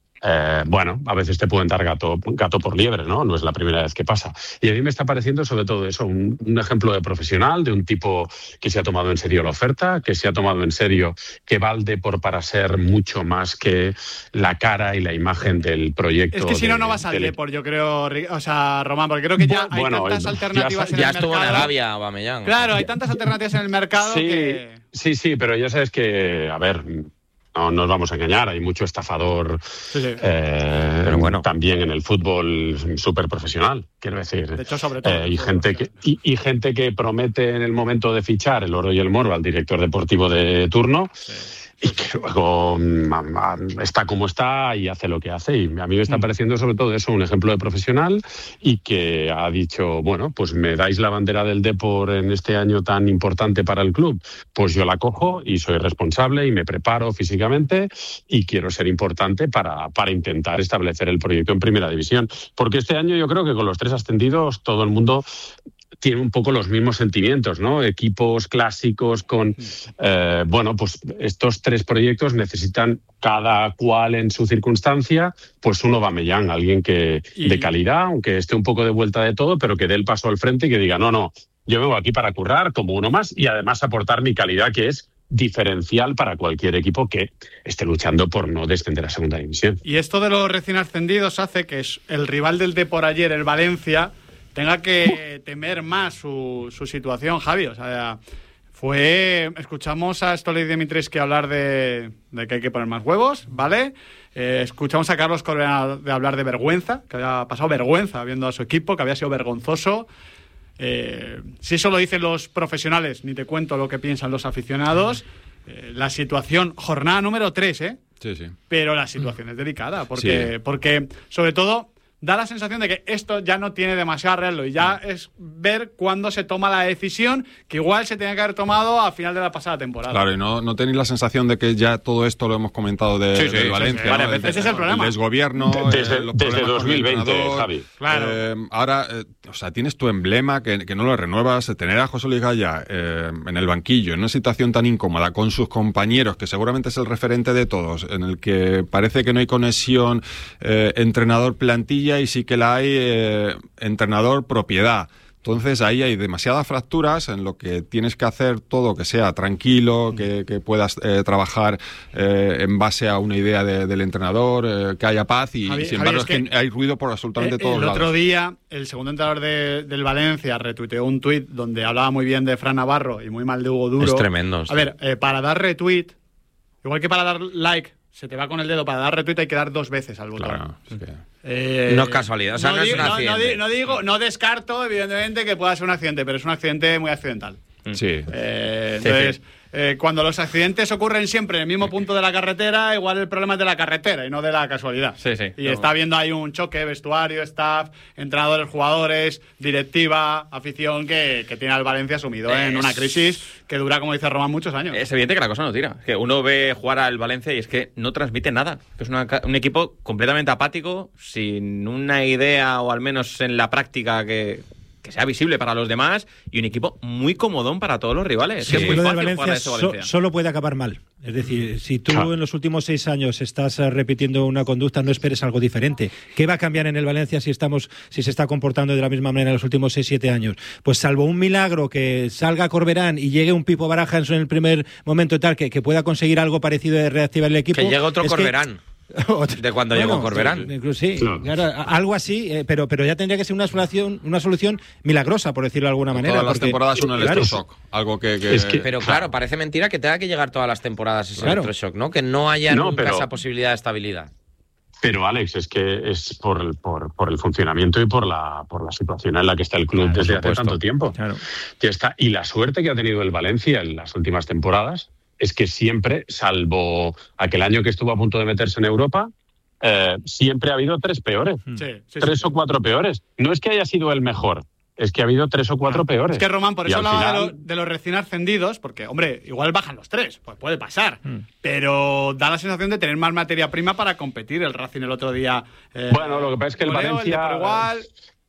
[SPEAKER 4] a veces te pueden dar gato por liebre, ¿no? No es la primera vez que pasa. Y a mí me está pareciendo sobre todo eso, un ejemplo de profesional, de un tipo que se ha tomado en serio la oferta, que se ha tomado en serio que va al Depor para ser mucho más que la cara y la imagen del proyecto.
[SPEAKER 1] Es que si no vas al Depor, yo creo, o sea, Román, porque creo que ya hay tantas alternativas en el mercado.
[SPEAKER 3] Ya estuvo en Arabia, Aubameyang.
[SPEAKER 1] Claro, hay tantas alternativas en el mercado que...
[SPEAKER 4] Sí, pero ya sabes que, a ver... No nos vamos a engañar, hay mucho estafador pero bueno, también en el fútbol súper profesional, quiero decir.
[SPEAKER 1] De hecho, sobre todo.
[SPEAKER 4] Y gente que promete en el momento de fichar el oro y el moro al director deportivo de turno. Y que luego está como está y hace lo que hace. Y a mí me está pareciendo sobre todo eso un ejemplo de profesional y que ha dicho, bueno, pues me dais la bandera del Depor en este año tan importante para el club, pues yo la cojo y soy responsable y me preparo físicamente y quiero ser importante para intentar establecer el proyecto en Primera División. Porque este año yo creo que con los 3 ascendidos todo el mundo tiene un poco los mismos sentimientos, ¿no? Equipos clásicos con... bueno, pues estos 3 proyectos necesitan cada cual en su circunstancia, pues un Aubameyang, alguien que de calidad, aunque esté un poco de vuelta de todo, pero que dé el paso al frente y que diga, no, yo vengo aquí para currar como uno más y además aportar mi calidad, que es diferencial para cualquier equipo que esté luchando por no descender a Segunda División.
[SPEAKER 1] Y esto de los recién ascendidos hace que el rival del Depor ayer, el Valencia, tenga que temer más su situación, Javi. O sea, escuchamos a Stoley Dimitrescu hablar de que hay que poner más huevos, ¿vale? Escuchamos a Carlos Corberán de hablar de vergüenza, que había pasado vergüenza viendo a su equipo, que había sido vergonzoso. Si eso lo dicen los profesionales, ni te cuento lo que piensan los aficionados. La situación, jornada número 3,
[SPEAKER 2] Sí.
[SPEAKER 1] Pero la situación es delicada, porque sobre todo da la sensación de que esto ya no tiene demasiado arreglo y ya es ver cuándo se toma la decisión que igual se tenía que haber tomado a final de la pasada temporada.
[SPEAKER 2] Claro, y no tenéis la sensación de que ya todo esto lo hemos comentado de Valencia.
[SPEAKER 1] ¿no? Ese es el problema.
[SPEAKER 2] El desgobierno.
[SPEAKER 4] Desde 2020, Javi.
[SPEAKER 2] Claro. Ahora, o sea, tienes tu emblema que no lo renuevas, tener a José Luis Gaya en el banquillo, en una situación tan incómoda con sus compañeros, que seguramente es el referente de todos, en el que parece que no hay conexión entrenador-plantilla y sí que la hay entrenador-propiedad. Entonces ahí hay demasiadas fracturas en lo que tienes que hacer todo que sea tranquilo, que puedas trabajar en base a una idea del entrenador, que haya paz y sin embargo es que hay ruido por absolutamente todos lados.
[SPEAKER 1] El otro día el segundo entrenador del Valencia retuiteó un tuit donde hablaba muy bien de Fran Navarro y muy mal de Hugo Duro.
[SPEAKER 3] Es tremendo.
[SPEAKER 1] A ver, para dar retweet, igual que para dar like, se te va con el dedo, para dar retweet hay que dar 2 veces al botón.
[SPEAKER 2] Claro,
[SPEAKER 3] no es casualidad, o sea, no es un accidente.
[SPEAKER 1] No descarto, evidentemente, que pueda ser un accidente, pero es un accidente muy accidental.
[SPEAKER 2] Sí.
[SPEAKER 1] Entonces, cuando los accidentes ocurren siempre en el mismo punto de la carretera, igual el problema es de la carretera y no de la casualidad. Y está habiendo ahí un choque, vestuario, staff, entrenadores, jugadores, directiva, afición, que tiene al Valencia sumido en una crisis que dura, como dice Román, muchos años.
[SPEAKER 13] Es evidente que la cosa no tira. Que uno ve jugar al Valencia y es que no transmite nada. Es un equipo completamente apático, sin una idea, o al menos en la práctica, que sea visible para los demás, y un equipo muy comodón para todos los rivales.
[SPEAKER 15] Sí,
[SPEAKER 13] es muy fácil
[SPEAKER 15] Valencia
[SPEAKER 13] jugar a ese Valencia.
[SPEAKER 15] Solo puede acabar mal. Es decir, si tú en los últimos 6 años estás repitiendo una conducta, no esperes algo diferente. ¿Qué va a cambiar en el Valencia si se está comportando de la misma manera en los últimos 6-7 años? Pues salvo un milagro, que salga Corberán y llegue un Pipo Barajas en el primer momento tal, que pueda conseguir algo parecido de reactivar el equipo.
[SPEAKER 3] Que llegue otro Corberán. De cuando llegó Corberán.
[SPEAKER 15] Sí, claro, algo así, pero ya tendría que ser una solución milagrosa, por decirlo de alguna manera.
[SPEAKER 2] Todas las temporadas un electroshock. Algo que...
[SPEAKER 3] Pero claro, parece mentira que tenga que llegar todas las temporadas ese electroshock, ¿no? Que no haya nunca esa posibilidad de estabilidad.
[SPEAKER 4] Pero Alex, es que es por el funcionamiento y por la situación en la que está el club desde hace tanto tiempo. Que está, y la suerte que ha tenido el Valencia en las últimas temporadas es que siempre, salvo aquel año que estuvo a punto de meterse en Europa, siempre ha habido 3 peores. 3 o 4 peores. No es que haya sido el mejor, es que ha habido 3 o 4 peores.
[SPEAKER 1] Es que, Román, por eso hablaba de los recién ascendidos, porque, hombre, igual bajan los 3, pues puede pasar, pero da la sensación de tener más materia prima para competir. El Racing el otro día...
[SPEAKER 4] bueno, lo que pasa es que el Valencia...
[SPEAKER 1] igual...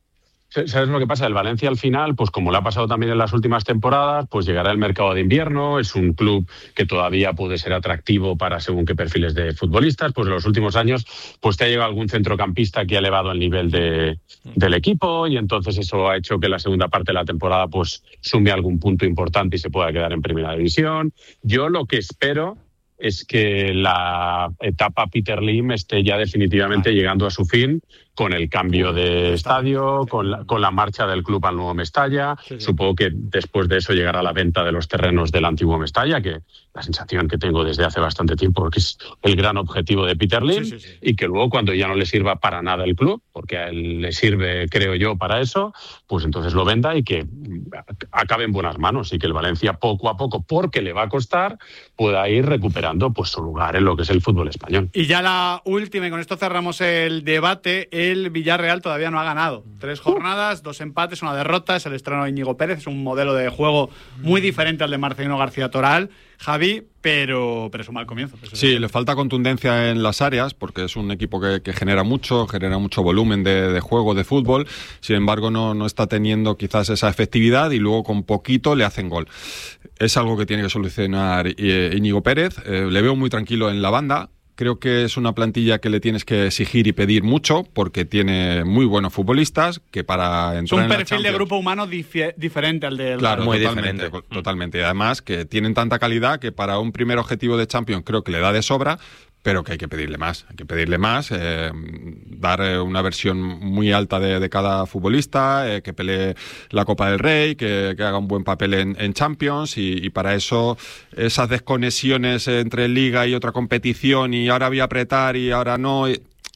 [SPEAKER 4] ¿Sabes lo que pasa? El Valencia al final, pues como le ha pasado también en las últimas temporadas, pues llegará el mercado de invierno, es un club que todavía puede ser atractivo para según qué perfiles de futbolistas, pues en los últimos años pues te ha llegado algún centrocampista que ha elevado el nivel del equipo y entonces eso ha hecho que la segunda parte de la temporada pues sume algún punto importante y se pueda quedar en Primera División. Yo lo que espero es que la etapa Peter Lim esté ya definitivamente llegando a su fin con el cambio de estadio, con la marcha del club al nuevo Mestalla. Supongo que después de eso llegará la venta de los terrenos del antiguo Mestalla, que la sensación que tengo desde hace bastante tiempo que es el gran objetivo de Peter Lim, y que luego cuando ya no le sirva para nada el club, porque a él le sirve, creo yo, para eso, pues entonces lo venda y que acabe en buenas manos y que el Valencia poco a poco, porque le va a costar, pueda ir recuperando pues su lugar en lo que es el fútbol español.
[SPEAKER 1] Y ya la última, y con esto cerramos el debate, el Villarreal todavía no ha ganado. 3 jornadas, 2 empates, 1 derrota, es el estreno de Íñigo Pérez, es un modelo de juego muy diferente al de Marcelino García Toral, Javi, pero es un mal comienzo.
[SPEAKER 2] Sí, le falta contundencia en las áreas, porque es un equipo que genera mucho volumen de juego, de fútbol. Sin embargo, no está teniendo quizás esa efectividad y luego con poquito le hacen gol. Es algo que tiene que solucionar Íñigo Pérez. Le veo muy tranquilo en la banda. Creo que es una plantilla que le tienes que exigir y pedir mucho, porque tiene muy buenos futbolistas que para entrar
[SPEAKER 1] es un perfil de grupo humano diferente al del...
[SPEAKER 2] Claro, muy totalmente. Y además que tienen tanta calidad que para un primer objetivo de Champions creo que le da de sobra, pero que hay que pedirle más. Dar una versión muy alta de cada futbolista, que pelee la Copa del Rey, que haga un buen papel en Champions, y para eso esas desconexiones entre Liga y otra competición, y ahora voy a apretar y ahora no...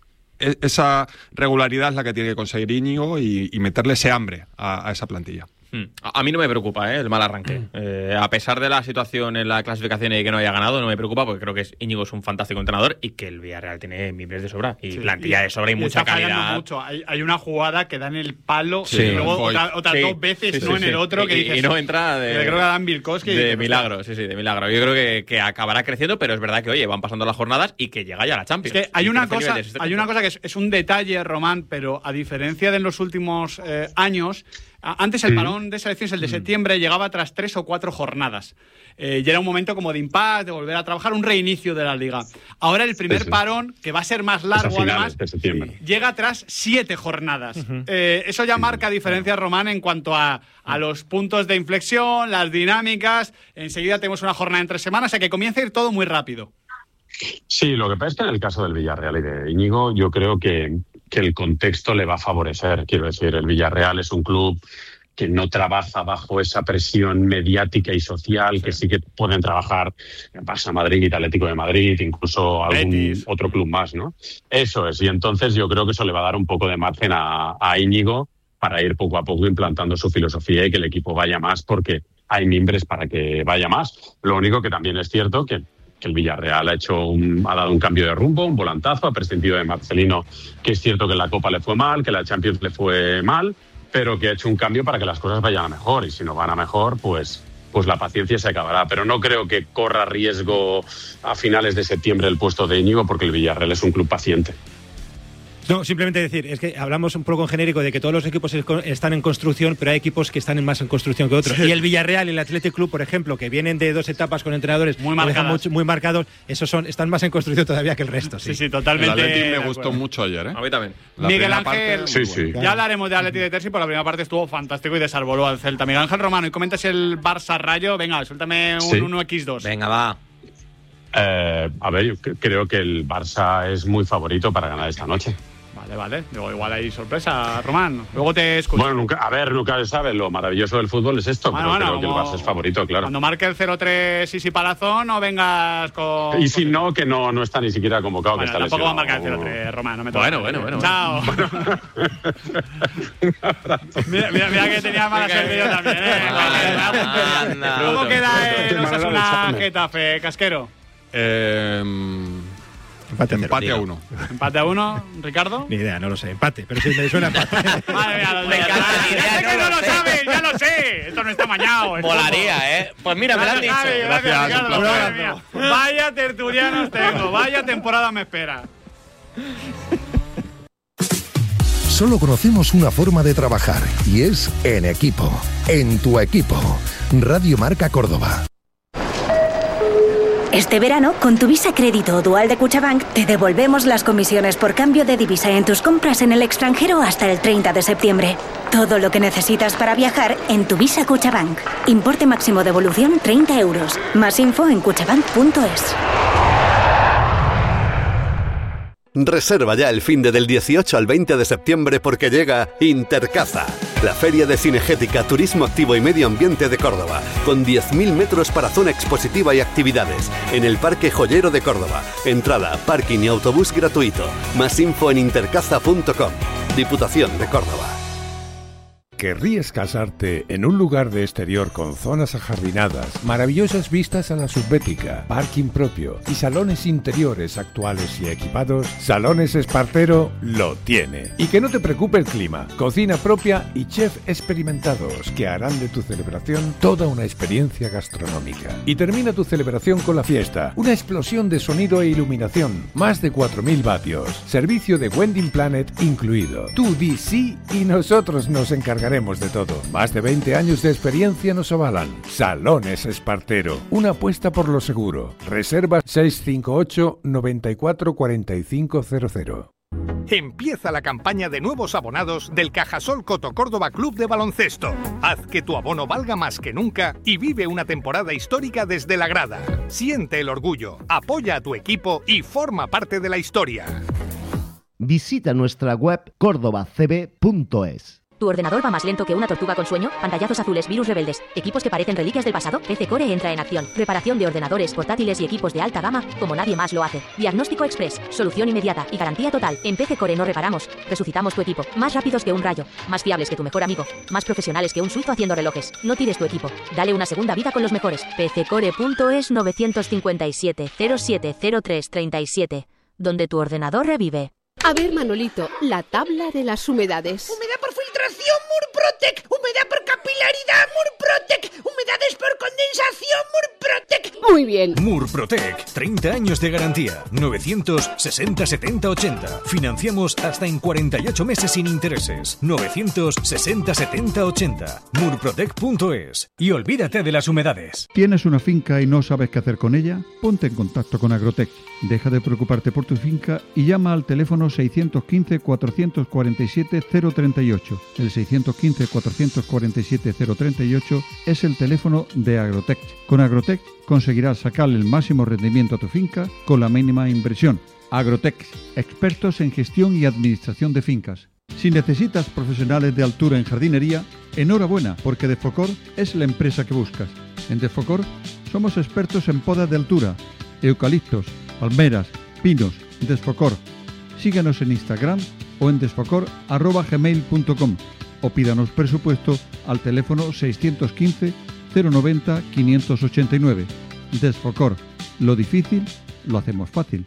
[SPEAKER 2] Esa regularidad es la que tiene que conseguir Íñigo y meterle ese hambre a esa plantilla.
[SPEAKER 13] A mí no me preocupa el mal arranque. A pesar de la situación en la clasificación y que no haya ganado, no me preocupa, porque creo que Íñigo es un fantástico entrenador y que el Villarreal tiene miembros de sobra y plantilla de sobra y mucha calidad.
[SPEAKER 1] Mucho. Hay una jugada que da en el palo y luego otras 2 veces en el otro que dices,
[SPEAKER 13] y no entra
[SPEAKER 1] creo que Dan Bilkowski
[SPEAKER 13] de milagro, de milagro. Yo creo que acabará creciendo, pero es verdad que oye, van pasando las jornadas y que llega ya la Champions.
[SPEAKER 1] Es que hay una cosa que es un detalle, Román, pero a diferencia de en los últimos años, antes el parón de selecciones, el de septiembre, llegaba tras 3 o 4 jornadas. Y era un momento como de impasse, de volver a trabajar, un reinicio de la Liga. Ahora el primer parón, que va a ser más largo además, llega tras 7 jornadas. Eso ya marca diferencias, Román, en cuanto a los puntos de inflexión, las dinámicas. Enseguida tenemos una jornada en 3 semanas, o sea que comienza a ir todo muy rápido.
[SPEAKER 4] Sí, lo que pasa es que en el caso del Villarreal y de Íñigo, yo creo que el contexto le va a favorecer. Quiero decir, el Villarreal es un club que no trabaja bajo esa presión mediática y social que sí que pueden trabajar Barça Madrid, Atlético de Madrid, incluso algún otro club más, ¿no? Eso es, y entonces yo creo que eso le va a dar un poco de margen a Íñigo para ir poco a poco implantando su filosofía y que el equipo vaya más, porque hay mimbres para que vaya más. Lo único que también es cierto que el Villarreal ha dado un cambio de rumbo, un volantazo, ha prescindido de Marcelino, que es cierto que en la Copa le fue mal, que en la Champions le fue mal, pero que ha hecho un cambio para que las cosas vayan a mejor, y si no van a mejor, pues la paciencia se acabará. Pero no creo que corra riesgo a finales de septiembre el puesto de Íñigo, porque el Villarreal es un club paciente.
[SPEAKER 15] No, simplemente decir, es que hablamos un poco en genérico de que todos los equipos están en construcción, pero hay equipos que están más en construcción que otros. Y el Villarreal y el Athletic Club, por ejemplo, que vienen de 2 etapas con entrenadores muy marcados, están más en construcción todavía que el resto.
[SPEAKER 1] Sí, totalmente.
[SPEAKER 2] El Athletic me gustó mucho ayer, ¿eh?
[SPEAKER 13] A mí también.
[SPEAKER 1] Miguel Ángel, ya hablaremos de Athletic de Terzi, por la primera parte estuvo fantástico y desarboló al Celta. Miguel Ángel Romano, y comentas el Barça Rayo. Venga, suéltame un 1x2.
[SPEAKER 3] Venga, va.
[SPEAKER 4] A ver, yo creo que el Barça es muy favorito para ganar esta noche.
[SPEAKER 1] Vale. Igual hay sorpresa, Román. Luego te escucho.
[SPEAKER 4] Bueno, nunca se sabe. Lo maravilloso del fútbol es esto. Pero creo que el Barça es favorito, claro.
[SPEAKER 1] Cuando marque el 0-3 Sisi Palazón, no vengas con...
[SPEAKER 4] Y si no, que no está ni siquiera convocado.
[SPEAKER 1] Bueno,
[SPEAKER 4] que está
[SPEAKER 1] tampoco
[SPEAKER 4] lesionado.
[SPEAKER 1] va a marcar el 0-3, Román. No me
[SPEAKER 13] bueno.
[SPEAKER 1] Chao. mira que tenía mala suerte yo también, ¿Cómo queda el Osasuna Getafe, Casquero?
[SPEAKER 2] Empate a 1.
[SPEAKER 1] ¿Empate a 1, Ricardo?
[SPEAKER 15] Ni idea, no lo sé. Empate, pero sí me suena empate.
[SPEAKER 1] Madre mía, que no lo sabe, ya lo sé. Esto no está mañado.
[SPEAKER 3] Molaría, ¿eh? Pues mira, me lo han dicho.
[SPEAKER 1] Gracias, Ricardo. Vaya tertulianos tengo, vaya temporada me espera.
[SPEAKER 6] Solo conocemos una forma de trabajar y es en equipo. En tu equipo. Radio Marca Córdoba.
[SPEAKER 8] Este verano, con tu Visa Crédito o Dual de Cuchabank, te devolvemos las comisiones por cambio de divisa en tus compras en el extranjero hasta el 30 de septiembre. Todo lo que necesitas para viajar en tu Visa Cuchabank. Importe máximo de devolución 30 euros. Más info en cuchabank.es.
[SPEAKER 5] Reserva ya el finde del 18 al 20 de septiembre porque llega Intercaza, la feria de cinegética, turismo activo y medio ambiente de Córdoba, con 10.000 metros para zona expositiva y actividades, en el Parque Joyero de Córdoba. Entrada, parking y autobús gratuito. Más info en intercaza.com. Diputación de Córdoba.
[SPEAKER 10] ¿Querrías casarte en un lugar de exterior con zonas ajardinadas, maravillosas vistas a la subbética, parking propio y salones interiores actuales y equipados? Salones Espartero lo tiene. Y que no te preocupe el clima, cocina propia y chef experimentados que harán de tu celebración toda una experiencia gastronómica. Y termina tu celebración con la fiesta, una explosión de sonido e iluminación, más de 4.000 vatios, servicio de Wedding Planet incluido. Tú di sí y nosotros nos encargaremos de todo. Más de 20 años de experiencia nos avalan. Salones Espartero, una apuesta por lo seguro. Reserva 658 94 4500.
[SPEAKER 7] Empieza la campaña de nuevos abonados del Cajasol Coto Córdoba Club de Baloncesto. Haz que tu abono valga más que nunca y vive una temporada histórica desde la grada. Siente el orgullo, apoya a tu equipo y forma parte de la historia.
[SPEAKER 9] Visita nuestra web cordobacb.es.
[SPEAKER 11] ¿Tu ordenador va más lento que una tortuga con sueño? Pantallazos azules, virus rebeldes, equipos que parecen reliquias del pasado. PC Core entra en acción. Reparación de ordenadores, portátiles y equipos de alta gama como nadie más lo hace. Diagnóstico express, solución inmediata y garantía total. En PC Core no reparamos, resucitamos tu equipo. Más rápidos que un rayo, más fiables que tu mejor amigo, más profesionales que un suizo haciendo relojes. No tires tu equipo, dale una segunda vida con los mejores. PCcore.es 957 0703 37, donde tu ordenador revive.
[SPEAKER 25] A ver, Manolito, la tabla de las humedades.
[SPEAKER 26] Humedad por filtración, Murprotec. Humedad por capilaridad, Murprotec. Humedades por condensación, Murprotec.
[SPEAKER 25] Muy bien.
[SPEAKER 27] Murprotec, 30 años de garantía. 960 70 80. Financiamos hasta en 48 meses sin intereses. 960 70 80. Murprotec.es. Y olvídate de las humedades.
[SPEAKER 28] ¿Tienes una finca y no sabes qué hacer con ella? Ponte en contacto con Agrotec. Deja de preocuparte por tu finca y llama al teléfono 615-447-038. El 615-447-038 es el teléfono de Agrotec. Con Agrotec conseguirás sacarle el máximo rendimiento a tu finca con la mínima inversión. Agrotec, expertos en gestión y administración de fincas. Si necesitas profesionales de altura en jardinería, enhorabuena, porque Defocor es la empresa que buscas. En Defocor somos expertos en podas de altura, eucaliptos, palmeras, pinos. Desfocor. Síguenos en Instagram o en desfocor@gmail.com o pídanos presupuesto al teléfono 615 090 589. Desfocor. Lo difícil lo hacemos fácil.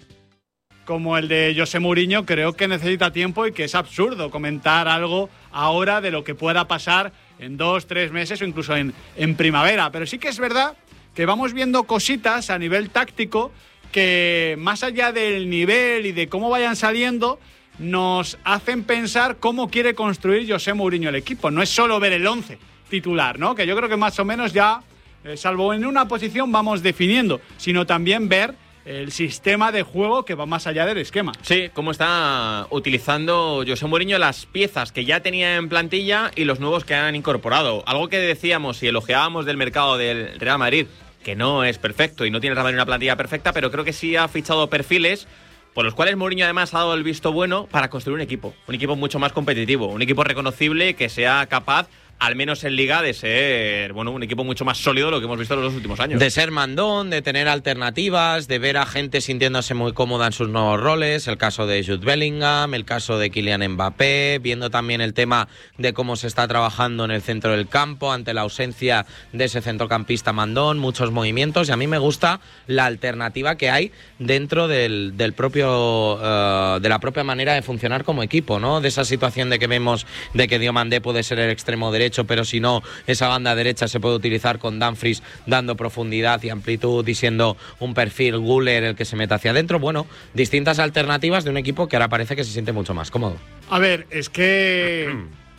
[SPEAKER 1] Como el de José Mourinho, creo que necesita tiempo y que es absurdo comentar algo ahora de lo que pueda pasar en 2-3 meses o incluso en primavera. Pero sí que es verdad que vamos viendo cositas a nivel táctico que, más allá del nivel y de cómo vayan saliendo, nos hacen pensar cómo quiere construir José Mourinho el equipo. No es solo ver el 11 titular, ¿no? Que yo creo que más o menos ya, salvo en una posición, vamos definiendo, sino también ver el sistema de juego que va más allá del esquema.
[SPEAKER 13] Sí, cómo está utilizando José Mourinho las piezas que ya tenía en plantilla y los nuevos que han incorporado. Algo que decíamos y elogiábamos del mercado del Real Madrid, que no es perfecto y no tiene el Real Madrid una plantilla perfecta, pero creo que sí ha fichado perfiles por los cuales Mourinho además ha dado el visto bueno para construir un equipo mucho más competitivo, un equipo reconocible que sea capaz, al menos en Liga, de ser un equipo mucho más sólido de lo que hemos visto en los últimos años.
[SPEAKER 3] De ser mandón, de tener alternativas, de ver a gente sintiéndose muy cómoda en sus nuevos roles, el caso de Jude Bellingham, el caso de Kylian Mbappé, viendo también el tema de cómo se está trabajando en el centro del campo ante la ausencia de ese centrocampista mandón, muchos movimientos, y a mí me gusta la alternativa que hay dentro del propio de la propia manera de funcionar como equipo, ¿no? De esa situación de que vemos de que Diomandé puede ser el extremo derecho, pero si no, esa banda derecha se puede utilizar con Dumfries dando profundidad y amplitud y siendo un perfil Güler el que se meta hacia adentro. Bueno, distintas alternativas de un equipo que ahora parece que se siente mucho más cómodo.
[SPEAKER 1] A ver, es que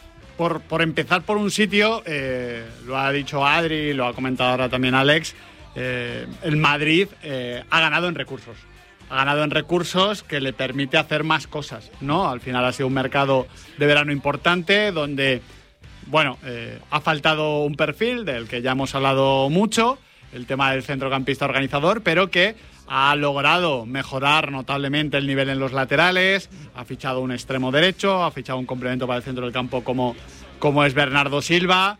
[SPEAKER 1] por empezar por un sitio, lo ha dicho Adri, lo ha comentado ahora también Alex, el Madrid ha ganado en recursos. Ha ganado en recursos que le permite hacer más cosas, ¿no? Al final ha sido un mercado de verano importante donde, ha faltado un perfil del que ya hemos hablado mucho, el tema del centrocampista organizador, pero que ha logrado mejorar notablemente el nivel en los laterales, ha fichado un extremo derecho, ha fichado un complemento para el centro del campo como es Bernardo Silva.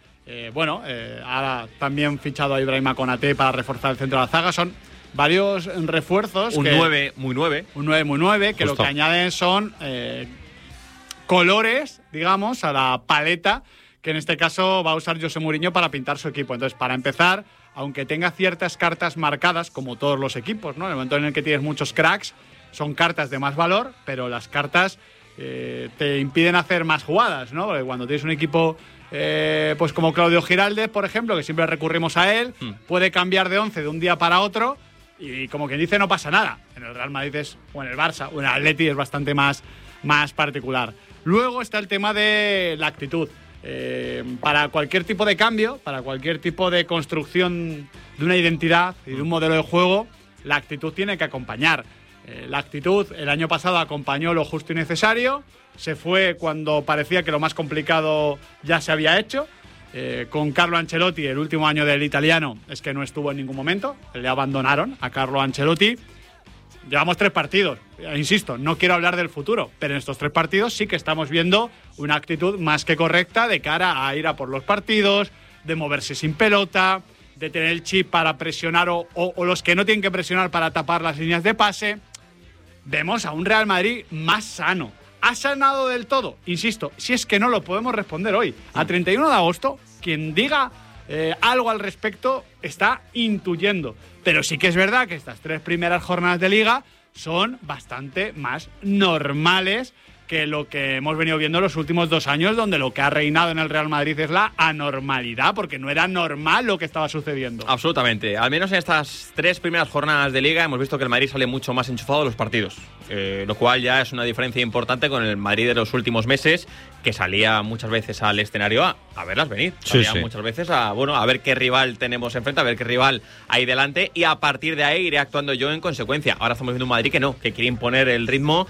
[SPEAKER 1] Ahora también fichado a Ibrahima Konaté para reforzar el centro de la zaga. Son varios refuerzos.
[SPEAKER 13] Un 9 muy 9.
[SPEAKER 1] Un 9 muy 9, que justo lo que añaden son colores, digamos, a la paleta que en este caso va a usar José Mourinho para pintar su equipo. Entonces, para empezar, aunque tenga ciertas cartas marcadas, como todos los equipos, ¿no? En el momento en el que tienes muchos cracks, son cartas de más valor, pero las cartas te impiden hacer más jugadas, ¿no? Porque cuando tienes un equipo pues como Claudio Giraldez, por ejemplo, que siempre recurrimos a él, puede cambiar de 11 de un día para otro y, como quien dice, no pasa nada. En el Real Madrid o en el Barça o en el Atleti es bastante más particular. Luego está el tema de la actitud. Para cualquier tipo de cambio, para cualquier tipo de construcción de una identidad y de un modelo de juego, la actitud tiene que acompañar. La actitud el año pasado acompañó lo justo y necesario, se fue cuando parecía que lo más complicado ya se había hecho. Con Carlo Ancelotti, el último año del italiano, es que no estuvo en ningún momento, le abandonaron a Carlo Ancelotti. Llevamos 3 partidos, insisto, no quiero hablar del futuro, pero en estos 3 partidos sí que estamos viendo una actitud más que correcta de cara a ir a por los partidos, de moverse sin pelota, de tener el chip para presionar o los que no tienen que presionar para tapar las líneas de pase. Vemos a un Real Madrid más sano. ¿Ha sanado del todo? Insisto, si es que no lo podemos responder hoy. A 31 de agosto, quien diga algo al respecto está intuyendo. Pero sí que es verdad que estas 3 primeras jornadas de Liga son bastante más normales que lo que hemos venido viendo en los últimos 2 años, donde lo que ha reinado en el Real Madrid es la anormalidad, porque no era normal lo que estaba sucediendo.
[SPEAKER 13] Absolutamente. Al menos en estas 3 primeras jornadas de Liga hemos visto que el Madrid sale mucho más enchufado de los partidos, lo cual ya es una diferencia importante con el Madrid de los últimos meses, que salía muchas veces al escenario a verlas venir. Salía muchas veces a ver qué rival tenemos enfrente, a ver qué rival hay delante, y a partir de ahí iré actuando yo en consecuencia. Ahora estamos viendo un Madrid que quiere imponer el ritmo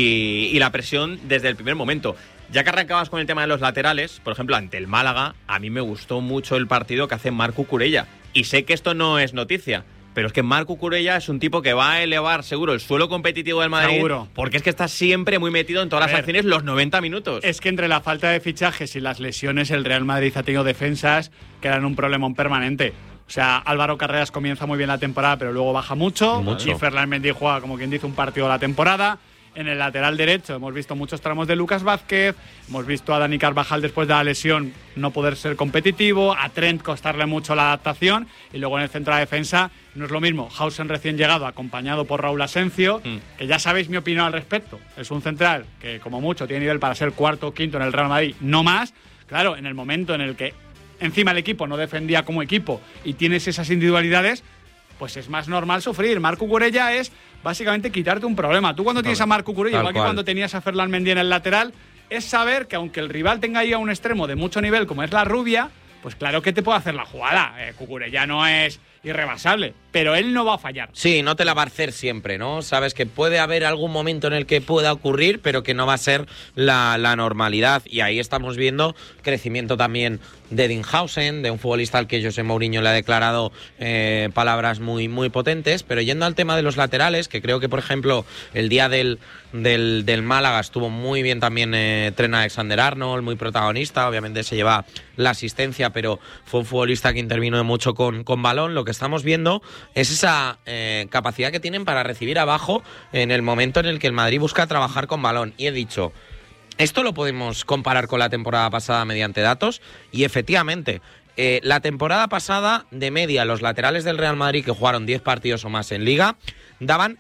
[SPEAKER 13] y la presión desde el primer momento. Ya que arrancabas con el tema de los laterales, por ejemplo, ante el Málaga, a mí me gustó mucho el partido que hace Marc Cucurella. Y sé que esto no es noticia, pero es que Marc Cucurella es un tipo que va a elevar seguro el suelo competitivo del Madrid. Seguro. Porque es que está siempre muy metido en todas las acciones los 90 minutos.
[SPEAKER 1] Es que entre la falta de fichajes y las lesiones, el Real Madrid ha tenido defensas que eran un problemón permanente. O sea, Álvaro Carreras comienza muy bien la temporada, pero luego baja mucho. Y Ferland Mendy juega, como quien dice, un partido de la temporada. En el lateral derecho hemos visto muchos tramos de Lucas Vázquez, hemos visto a Dani Carvajal después de la lesión no poder ser competitivo, a Trent costarle mucho la adaptación, y luego en el centro de la defensa no es lo mismo. Hausen recién llegado, acompañado por Raúl Asencio, que ya sabéis mi opinión al respecto. Es un central que como mucho tiene nivel para ser cuarto o quinto en el Real Madrid, no más. Claro, en el momento en el que encima el equipo no defendía como equipo y tienes esas individualidades, pues es más normal sufrir. Marc Cucurella es básicamente quitarte un problema. Tú cuando tienes a Marc Cucurella, igual que cuando tenías a Ferland Mendy en el lateral, es saber que aunque el rival tenga ahí a un extremo de mucho nivel como es la Rubia, pues claro que te puede hacer la jugada. Cucurella no es irrebasable, pero él no va a fallar.
[SPEAKER 3] Sí, no te la va a hacer siempre, ¿no? Sabes que puede haber algún momento en el que pueda ocurrir, pero que no va a ser la normalidad. Y ahí estamos viendo crecimiento también de Dinhausen, de un futbolista al que José Mourinho le ha declarado palabras muy, muy potentes. Pero yendo al tema de los laterales, que creo que, por ejemplo, el día del Málaga estuvo muy bien también Trent Alexander-Arnold, muy protagonista. Obviamente se lleva la asistencia, pero fue un futbolista que intervino mucho con balón. Lo que estamos viendo es esa capacidad que tienen para recibir abajo en el momento en el que el Madrid busca trabajar con balón. Y he dicho, esto lo podemos comparar con la temporada pasada mediante datos, y efectivamente, la temporada pasada, de media, los laterales del Real Madrid que jugaron 10 partidos o más en Liga daban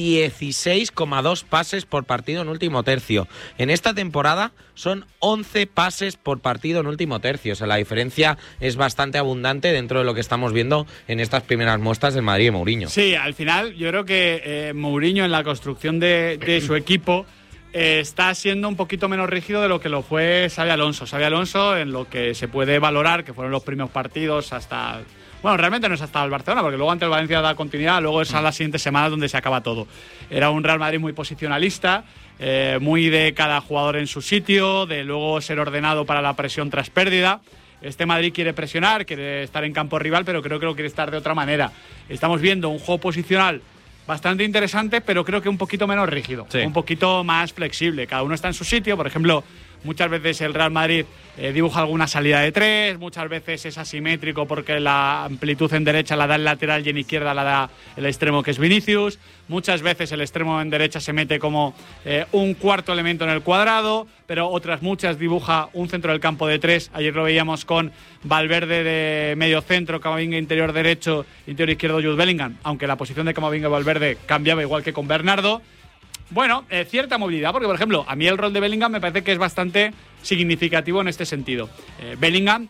[SPEAKER 3] 16,2 pases por partido en último tercio. En esta temporada son 11 pases por partido en último tercio. O sea, la diferencia es bastante abundante dentro de lo que estamos viendo en estas primeras muestras del Madrid de Mourinho.
[SPEAKER 1] Sí, al final yo creo que Mourinho en la construcción de su equipo está siendo un poquito menos rígido de lo que lo fue Xabi Alonso. Xabi Alonso, en lo que se puede valorar, que fueron los primeros partidos hasta... Bueno, realmente no es hasta el Barcelona, porque luego ante el Valencia da continuidad, luego es a las siguientes semanas donde se acaba todo. Era un Real Madrid muy posicionalista, muy de cada jugador en su sitio, de luego ser ordenado para la presión tras pérdida. Este Madrid quiere presionar, quiere estar en campo rival, pero creo que lo quiere estar de otra manera. Estamos viendo un juego posicional bastante interesante, pero creo que un poquito menos rígido, un poquito más flexible. Cada uno está en su sitio. Por ejemplo, muchas veces el Real Madrid dibuja alguna salida de 3, muchas veces es asimétrico porque la amplitud en derecha la da el lateral y en izquierda la da el extremo, que es Vinicius. Muchas veces el extremo en derecha se mete como un cuarto elemento en el cuadrado, pero otras muchas dibuja un centro del campo de 3. Ayer lo veíamos con Valverde de medio centro, Camavinga interior derecho, interior izquierdo Jude Bellingham, aunque la posición de Camavinga y Valverde cambiaba igual que con Bernardo. Bueno, cierta movilidad, porque por ejemplo, a mí el rol de Bellingham me parece que es bastante significativo en este sentido. Bellingham,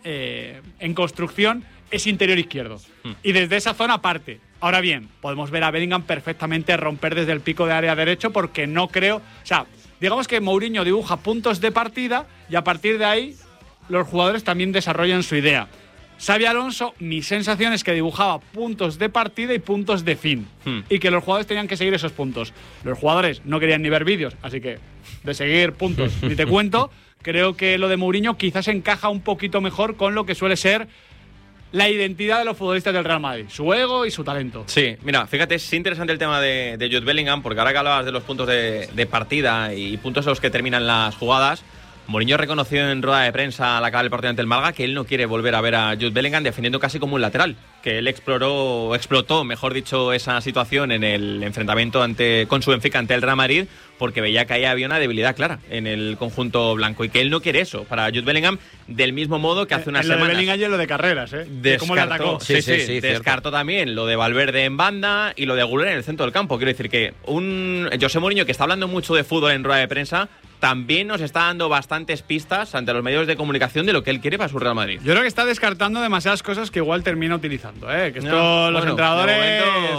[SPEAKER 1] en construcción, es interior izquierdo. Y desde esa zona parte. Ahora bien, podemos ver a Bellingham perfectamente romper desde el pico de área derecho, porque no creo... O sea, digamos que Mourinho dibuja puntos de partida y a partir de ahí los jugadores también desarrollan su idea. Xabi Alonso, mi sensación es que dibujaba puntos de partida y puntos de fin. Y que los jugadores tenían que seguir esos puntos. Los jugadores no querían ni ver vídeos, así que de seguir puntos ni te cuento. Creo que lo de Mourinho quizás encaja un poquito mejor con lo que suele ser la identidad de los futbolistas del Real Madrid, su ego y su talento.
[SPEAKER 13] Sí, mira, fíjate, es interesante el tema de Jude Bellingham, porque ahora que hablabas de los puntos de partida y puntos en los que terminan las jugadas, Mourinho reconoció en rueda de prensa al acabar el partido ante el Málaga que él no quiere volver a ver a Jude Bellingham defendiendo casi como un lateral, que él explotó, mejor dicho, esa situación en el enfrentamiento con su Benfica ante el Real Madrid, porque veía que ahí había una debilidad clara en el conjunto blanco y que él no quiere eso para Jude Bellingham, del mismo modo que hace unas semanas.
[SPEAKER 1] Lo de Bellingham y lo de carreras, ¿Cómo le atacó?
[SPEAKER 13] Sí, descartó también lo de Valverde en banda y lo de Güler en el centro del campo. Quiero decir que un José Mourinho, que está hablando mucho de fútbol en rueda de prensa, también nos está dando bastantes pistas ante los medios de comunicación de lo que él quiere para su Real Madrid.
[SPEAKER 1] Yo creo que está descartando demasiadas cosas que igual termina utilizando, Que esto los entrenadores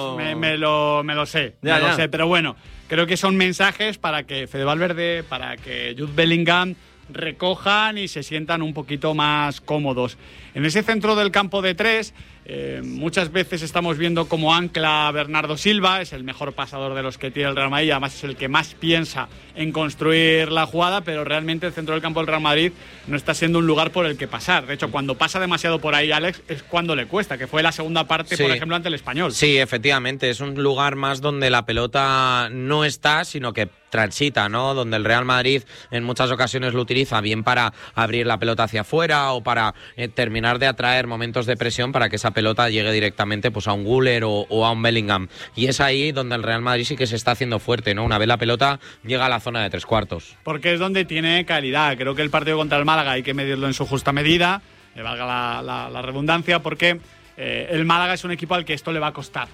[SPEAKER 1] me lo sé, pero bueno, creo que son mensajes para que Fede Valverde, para que Jude Bellingham recojan y se sientan un poquito más cómodos. En ese centro del campo de 3, muchas veces estamos viendo como ancla a Bernardo Silva, es el mejor pasador de los que tiene el Real Madrid, además es el que más piensa en construir la jugada, pero realmente el centro del campo del Real Madrid no está siendo un lugar por el que pasar. De hecho, cuando pasa demasiado por ahí Alex, es cuando le cuesta, que fue la segunda parte, por ejemplo, ante el Español.
[SPEAKER 3] Sí, efectivamente, es un lugar más donde la pelota no está, sino que transita, ¿no? Donde el Real Madrid en muchas ocasiones lo utiliza bien para abrir la pelota hacia afuera o para terminar de atraer momentos de presión para que esa pelota llegue directamente pues a un Güler o a un Bellingham. Y es ahí donde el Real Madrid sí que se está haciendo fuerte, ¿no? Una vez la pelota llega a la zona de 3/4.
[SPEAKER 1] Porque es donde tiene calidad. Creo que el partido contra el Málaga hay que medirlo en su justa medida, valga la redundancia, porque el Málaga es un equipo al que esto le va a costar.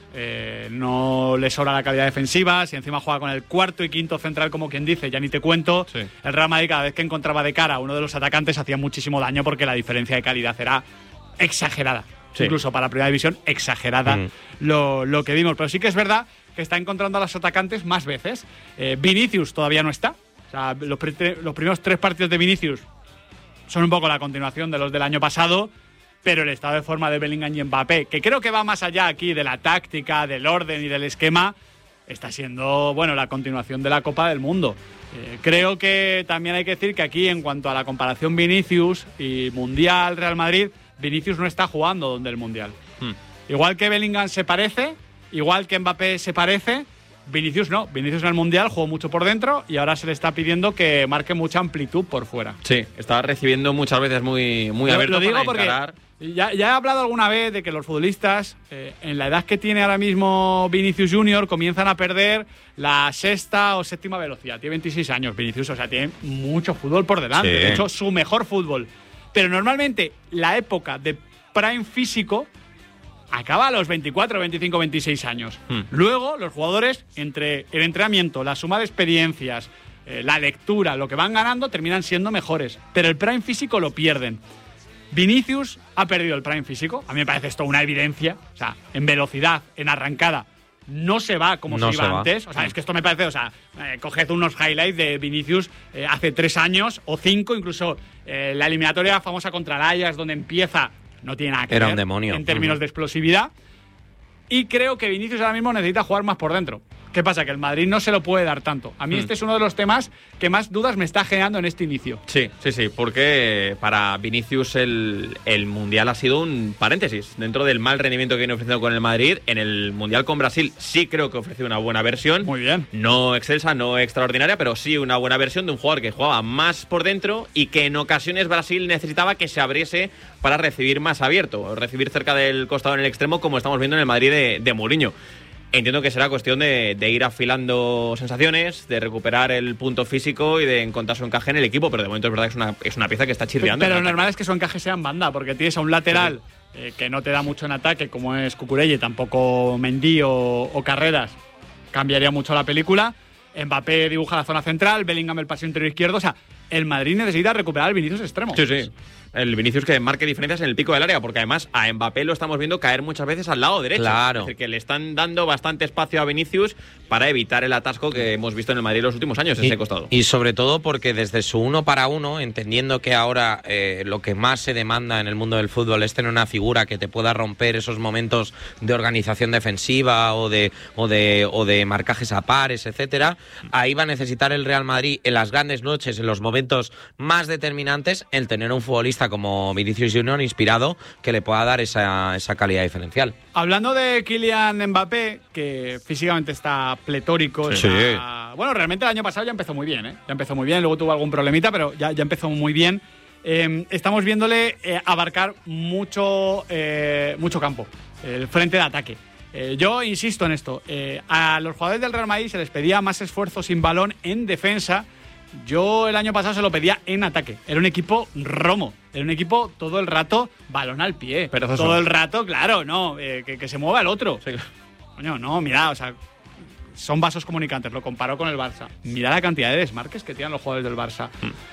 [SPEAKER 1] No le sobra la calidad defensiva. Si encima juega con el cuarto y quinto central, como quien dice, ya ni te cuento. Sí. El Real Madrid, cada vez que encontraba de cara a uno de los atacantes, hacía muchísimo daño porque la diferencia de calidad era exagerada. Sí. Incluso para la primera división, exagerada lo que vimos. Pero sí que es verdad que está encontrando a los atacantes más veces. Vinicius todavía no está. O sea, los primeros 3 partidos de Vinicius son un poco la continuación de los del año pasado. Pero el estado de forma de Bellingham y Mbappé, que creo que va más allá aquí de la táctica, del orden y del esquema, está siendo, bueno, la continuación de la Copa del Mundo. Creo que también hay que decir que aquí, en cuanto a la comparación Vinicius y Mundial Real Madrid, Vinicius no está jugando donde el Mundial. Igual que Bellingham se parece, igual que Mbappé se parece, Vinicius no. Vinicius en el Mundial jugó mucho por dentro y ahora se le está pidiendo que marque mucha amplitud por fuera.
[SPEAKER 13] Sí, está recibiendo muchas veces muy abierto.
[SPEAKER 1] Lo digo
[SPEAKER 13] para
[SPEAKER 1] porque
[SPEAKER 13] encarar.
[SPEAKER 1] Ya he hablado alguna vez de que los futbolistas, en la edad que tiene ahora mismo Vinicius Junior, comienzan a perder la 6ª o 7ª velocidad. Tiene 26 años Vinicius, o sea, tiene mucho fútbol por delante. Sí. De hecho, su mejor fútbol. Pero normalmente la época de prime físico acaba a los 24, 25, 26 años. Luego, los jugadores, entre el entrenamiento, la suma de experiencias, la lectura, lo que van ganando, terminan siendo mejores. Pero el prime físico lo pierden. Vinicius ha perdido el prime físico. A mí me parece esto una evidencia. O sea, en velocidad, en arrancada, no se va como se iba antes. O sea, es que esto me parece, o sea, coged unos highlights de Vinicius hace 3 años o 5, incluso la eliminatoria famosa contra el Ajax, donde empieza, no tiene nada que ver
[SPEAKER 3] un demonio
[SPEAKER 1] en términos de explosividad. Y creo que Vinicius ahora mismo necesita jugar más por dentro. ¿Qué pasa? Que el Madrid no se lo puede dar tanto. A mí este es uno de los temas que más dudas me está generando en este inicio.
[SPEAKER 13] Sí, porque para Vinicius el Mundial ha sido un paréntesis. Dentro del mal rendimiento que viene ofreciendo con el Madrid, en el Mundial con Brasil sí creo que ofreció una buena versión.
[SPEAKER 1] Muy bien.
[SPEAKER 13] No excelsa, no extraordinaria, pero sí una buena versión de un jugador que jugaba más por dentro y que en ocasiones Brasil necesitaba que se abriese para recibir más abierto, recibir cerca del costado en el extremo, como estamos viendo en el Madrid de Mourinho. Entiendo que será cuestión de ir afilando sensaciones, de recuperar el punto físico y de encontrar su encaje en el equipo, pero de momento es verdad que es una pieza que está chirriando.
[SPEAKER 1] Pero lo normal es que su encaje sea en banda, porque tienes a un lateral que no te da mucho en ataque, como es Cucurella, y tampoco Mendy o Carreras. Cambiaría mucho la película. Mbappé dibuja la zona central, Bellingham el paseo interior izquierdo. O sea, el Madrid necesita recuperar el Vinicius extremo.
[SPEAKER 13] Sí. El Vinicius que marque diferencias en el pico del área, porque además a Mbappé lo estamos viendo caer muchas veces al lado derecho.
[SPEAKER 3] Claro.
[SPEAKER 13] Es decir, que le están dando bastante espacio a Vinicius para evitar el atasco que hemos visto en el Madrid en los últimos años, ese costado.
[SPEAKER 3] Y sobre todo porque desde su 1 para 1, entendiendo que ahora lo que más se demanda en el mundo del fútbol es tener una figura que te pueda romper esos momentos de organización defensiva o de marcajes a pares, etcétera, ahí va a necesitar el Real Madrid en las grandes noches, en los momentos más determinantes, el tener un futbolista como Vinicius Junior inspirado que le pueda dar esa calidad diferencial.
[SPEAKER 1] Hablando de Kylian Mbappé, que físicamente está pletórico.
[SPEAKER 3] Sí.
[SPEAKER 1] Bueno, realmente el año pasado ya empezó muy bien, Ya empezó muy bien, luego tuvo algún problemita, pero ya empezó muy bien. Estamos viéndole abarcar mucho campo, el frente de ataque. Yo insisto en esto, a los jugadores del Real Madrid se les pedía más esfuerzo sin balón en defensa. Yo el año pasado se lo pedía en ataque. Era un equipo romo. Era un equipo todo el rato balón al pie.
[SPEAKER 13] Pero
[SPEAKER 1] todo el rato, claro, no. Que se mueva el otro. Sí. Coño, no, mira, o sea, son vasos comunicantes. Lo comparo con el Barça. Mira la cantidad de desmarques que tienen los jugadores del Barça.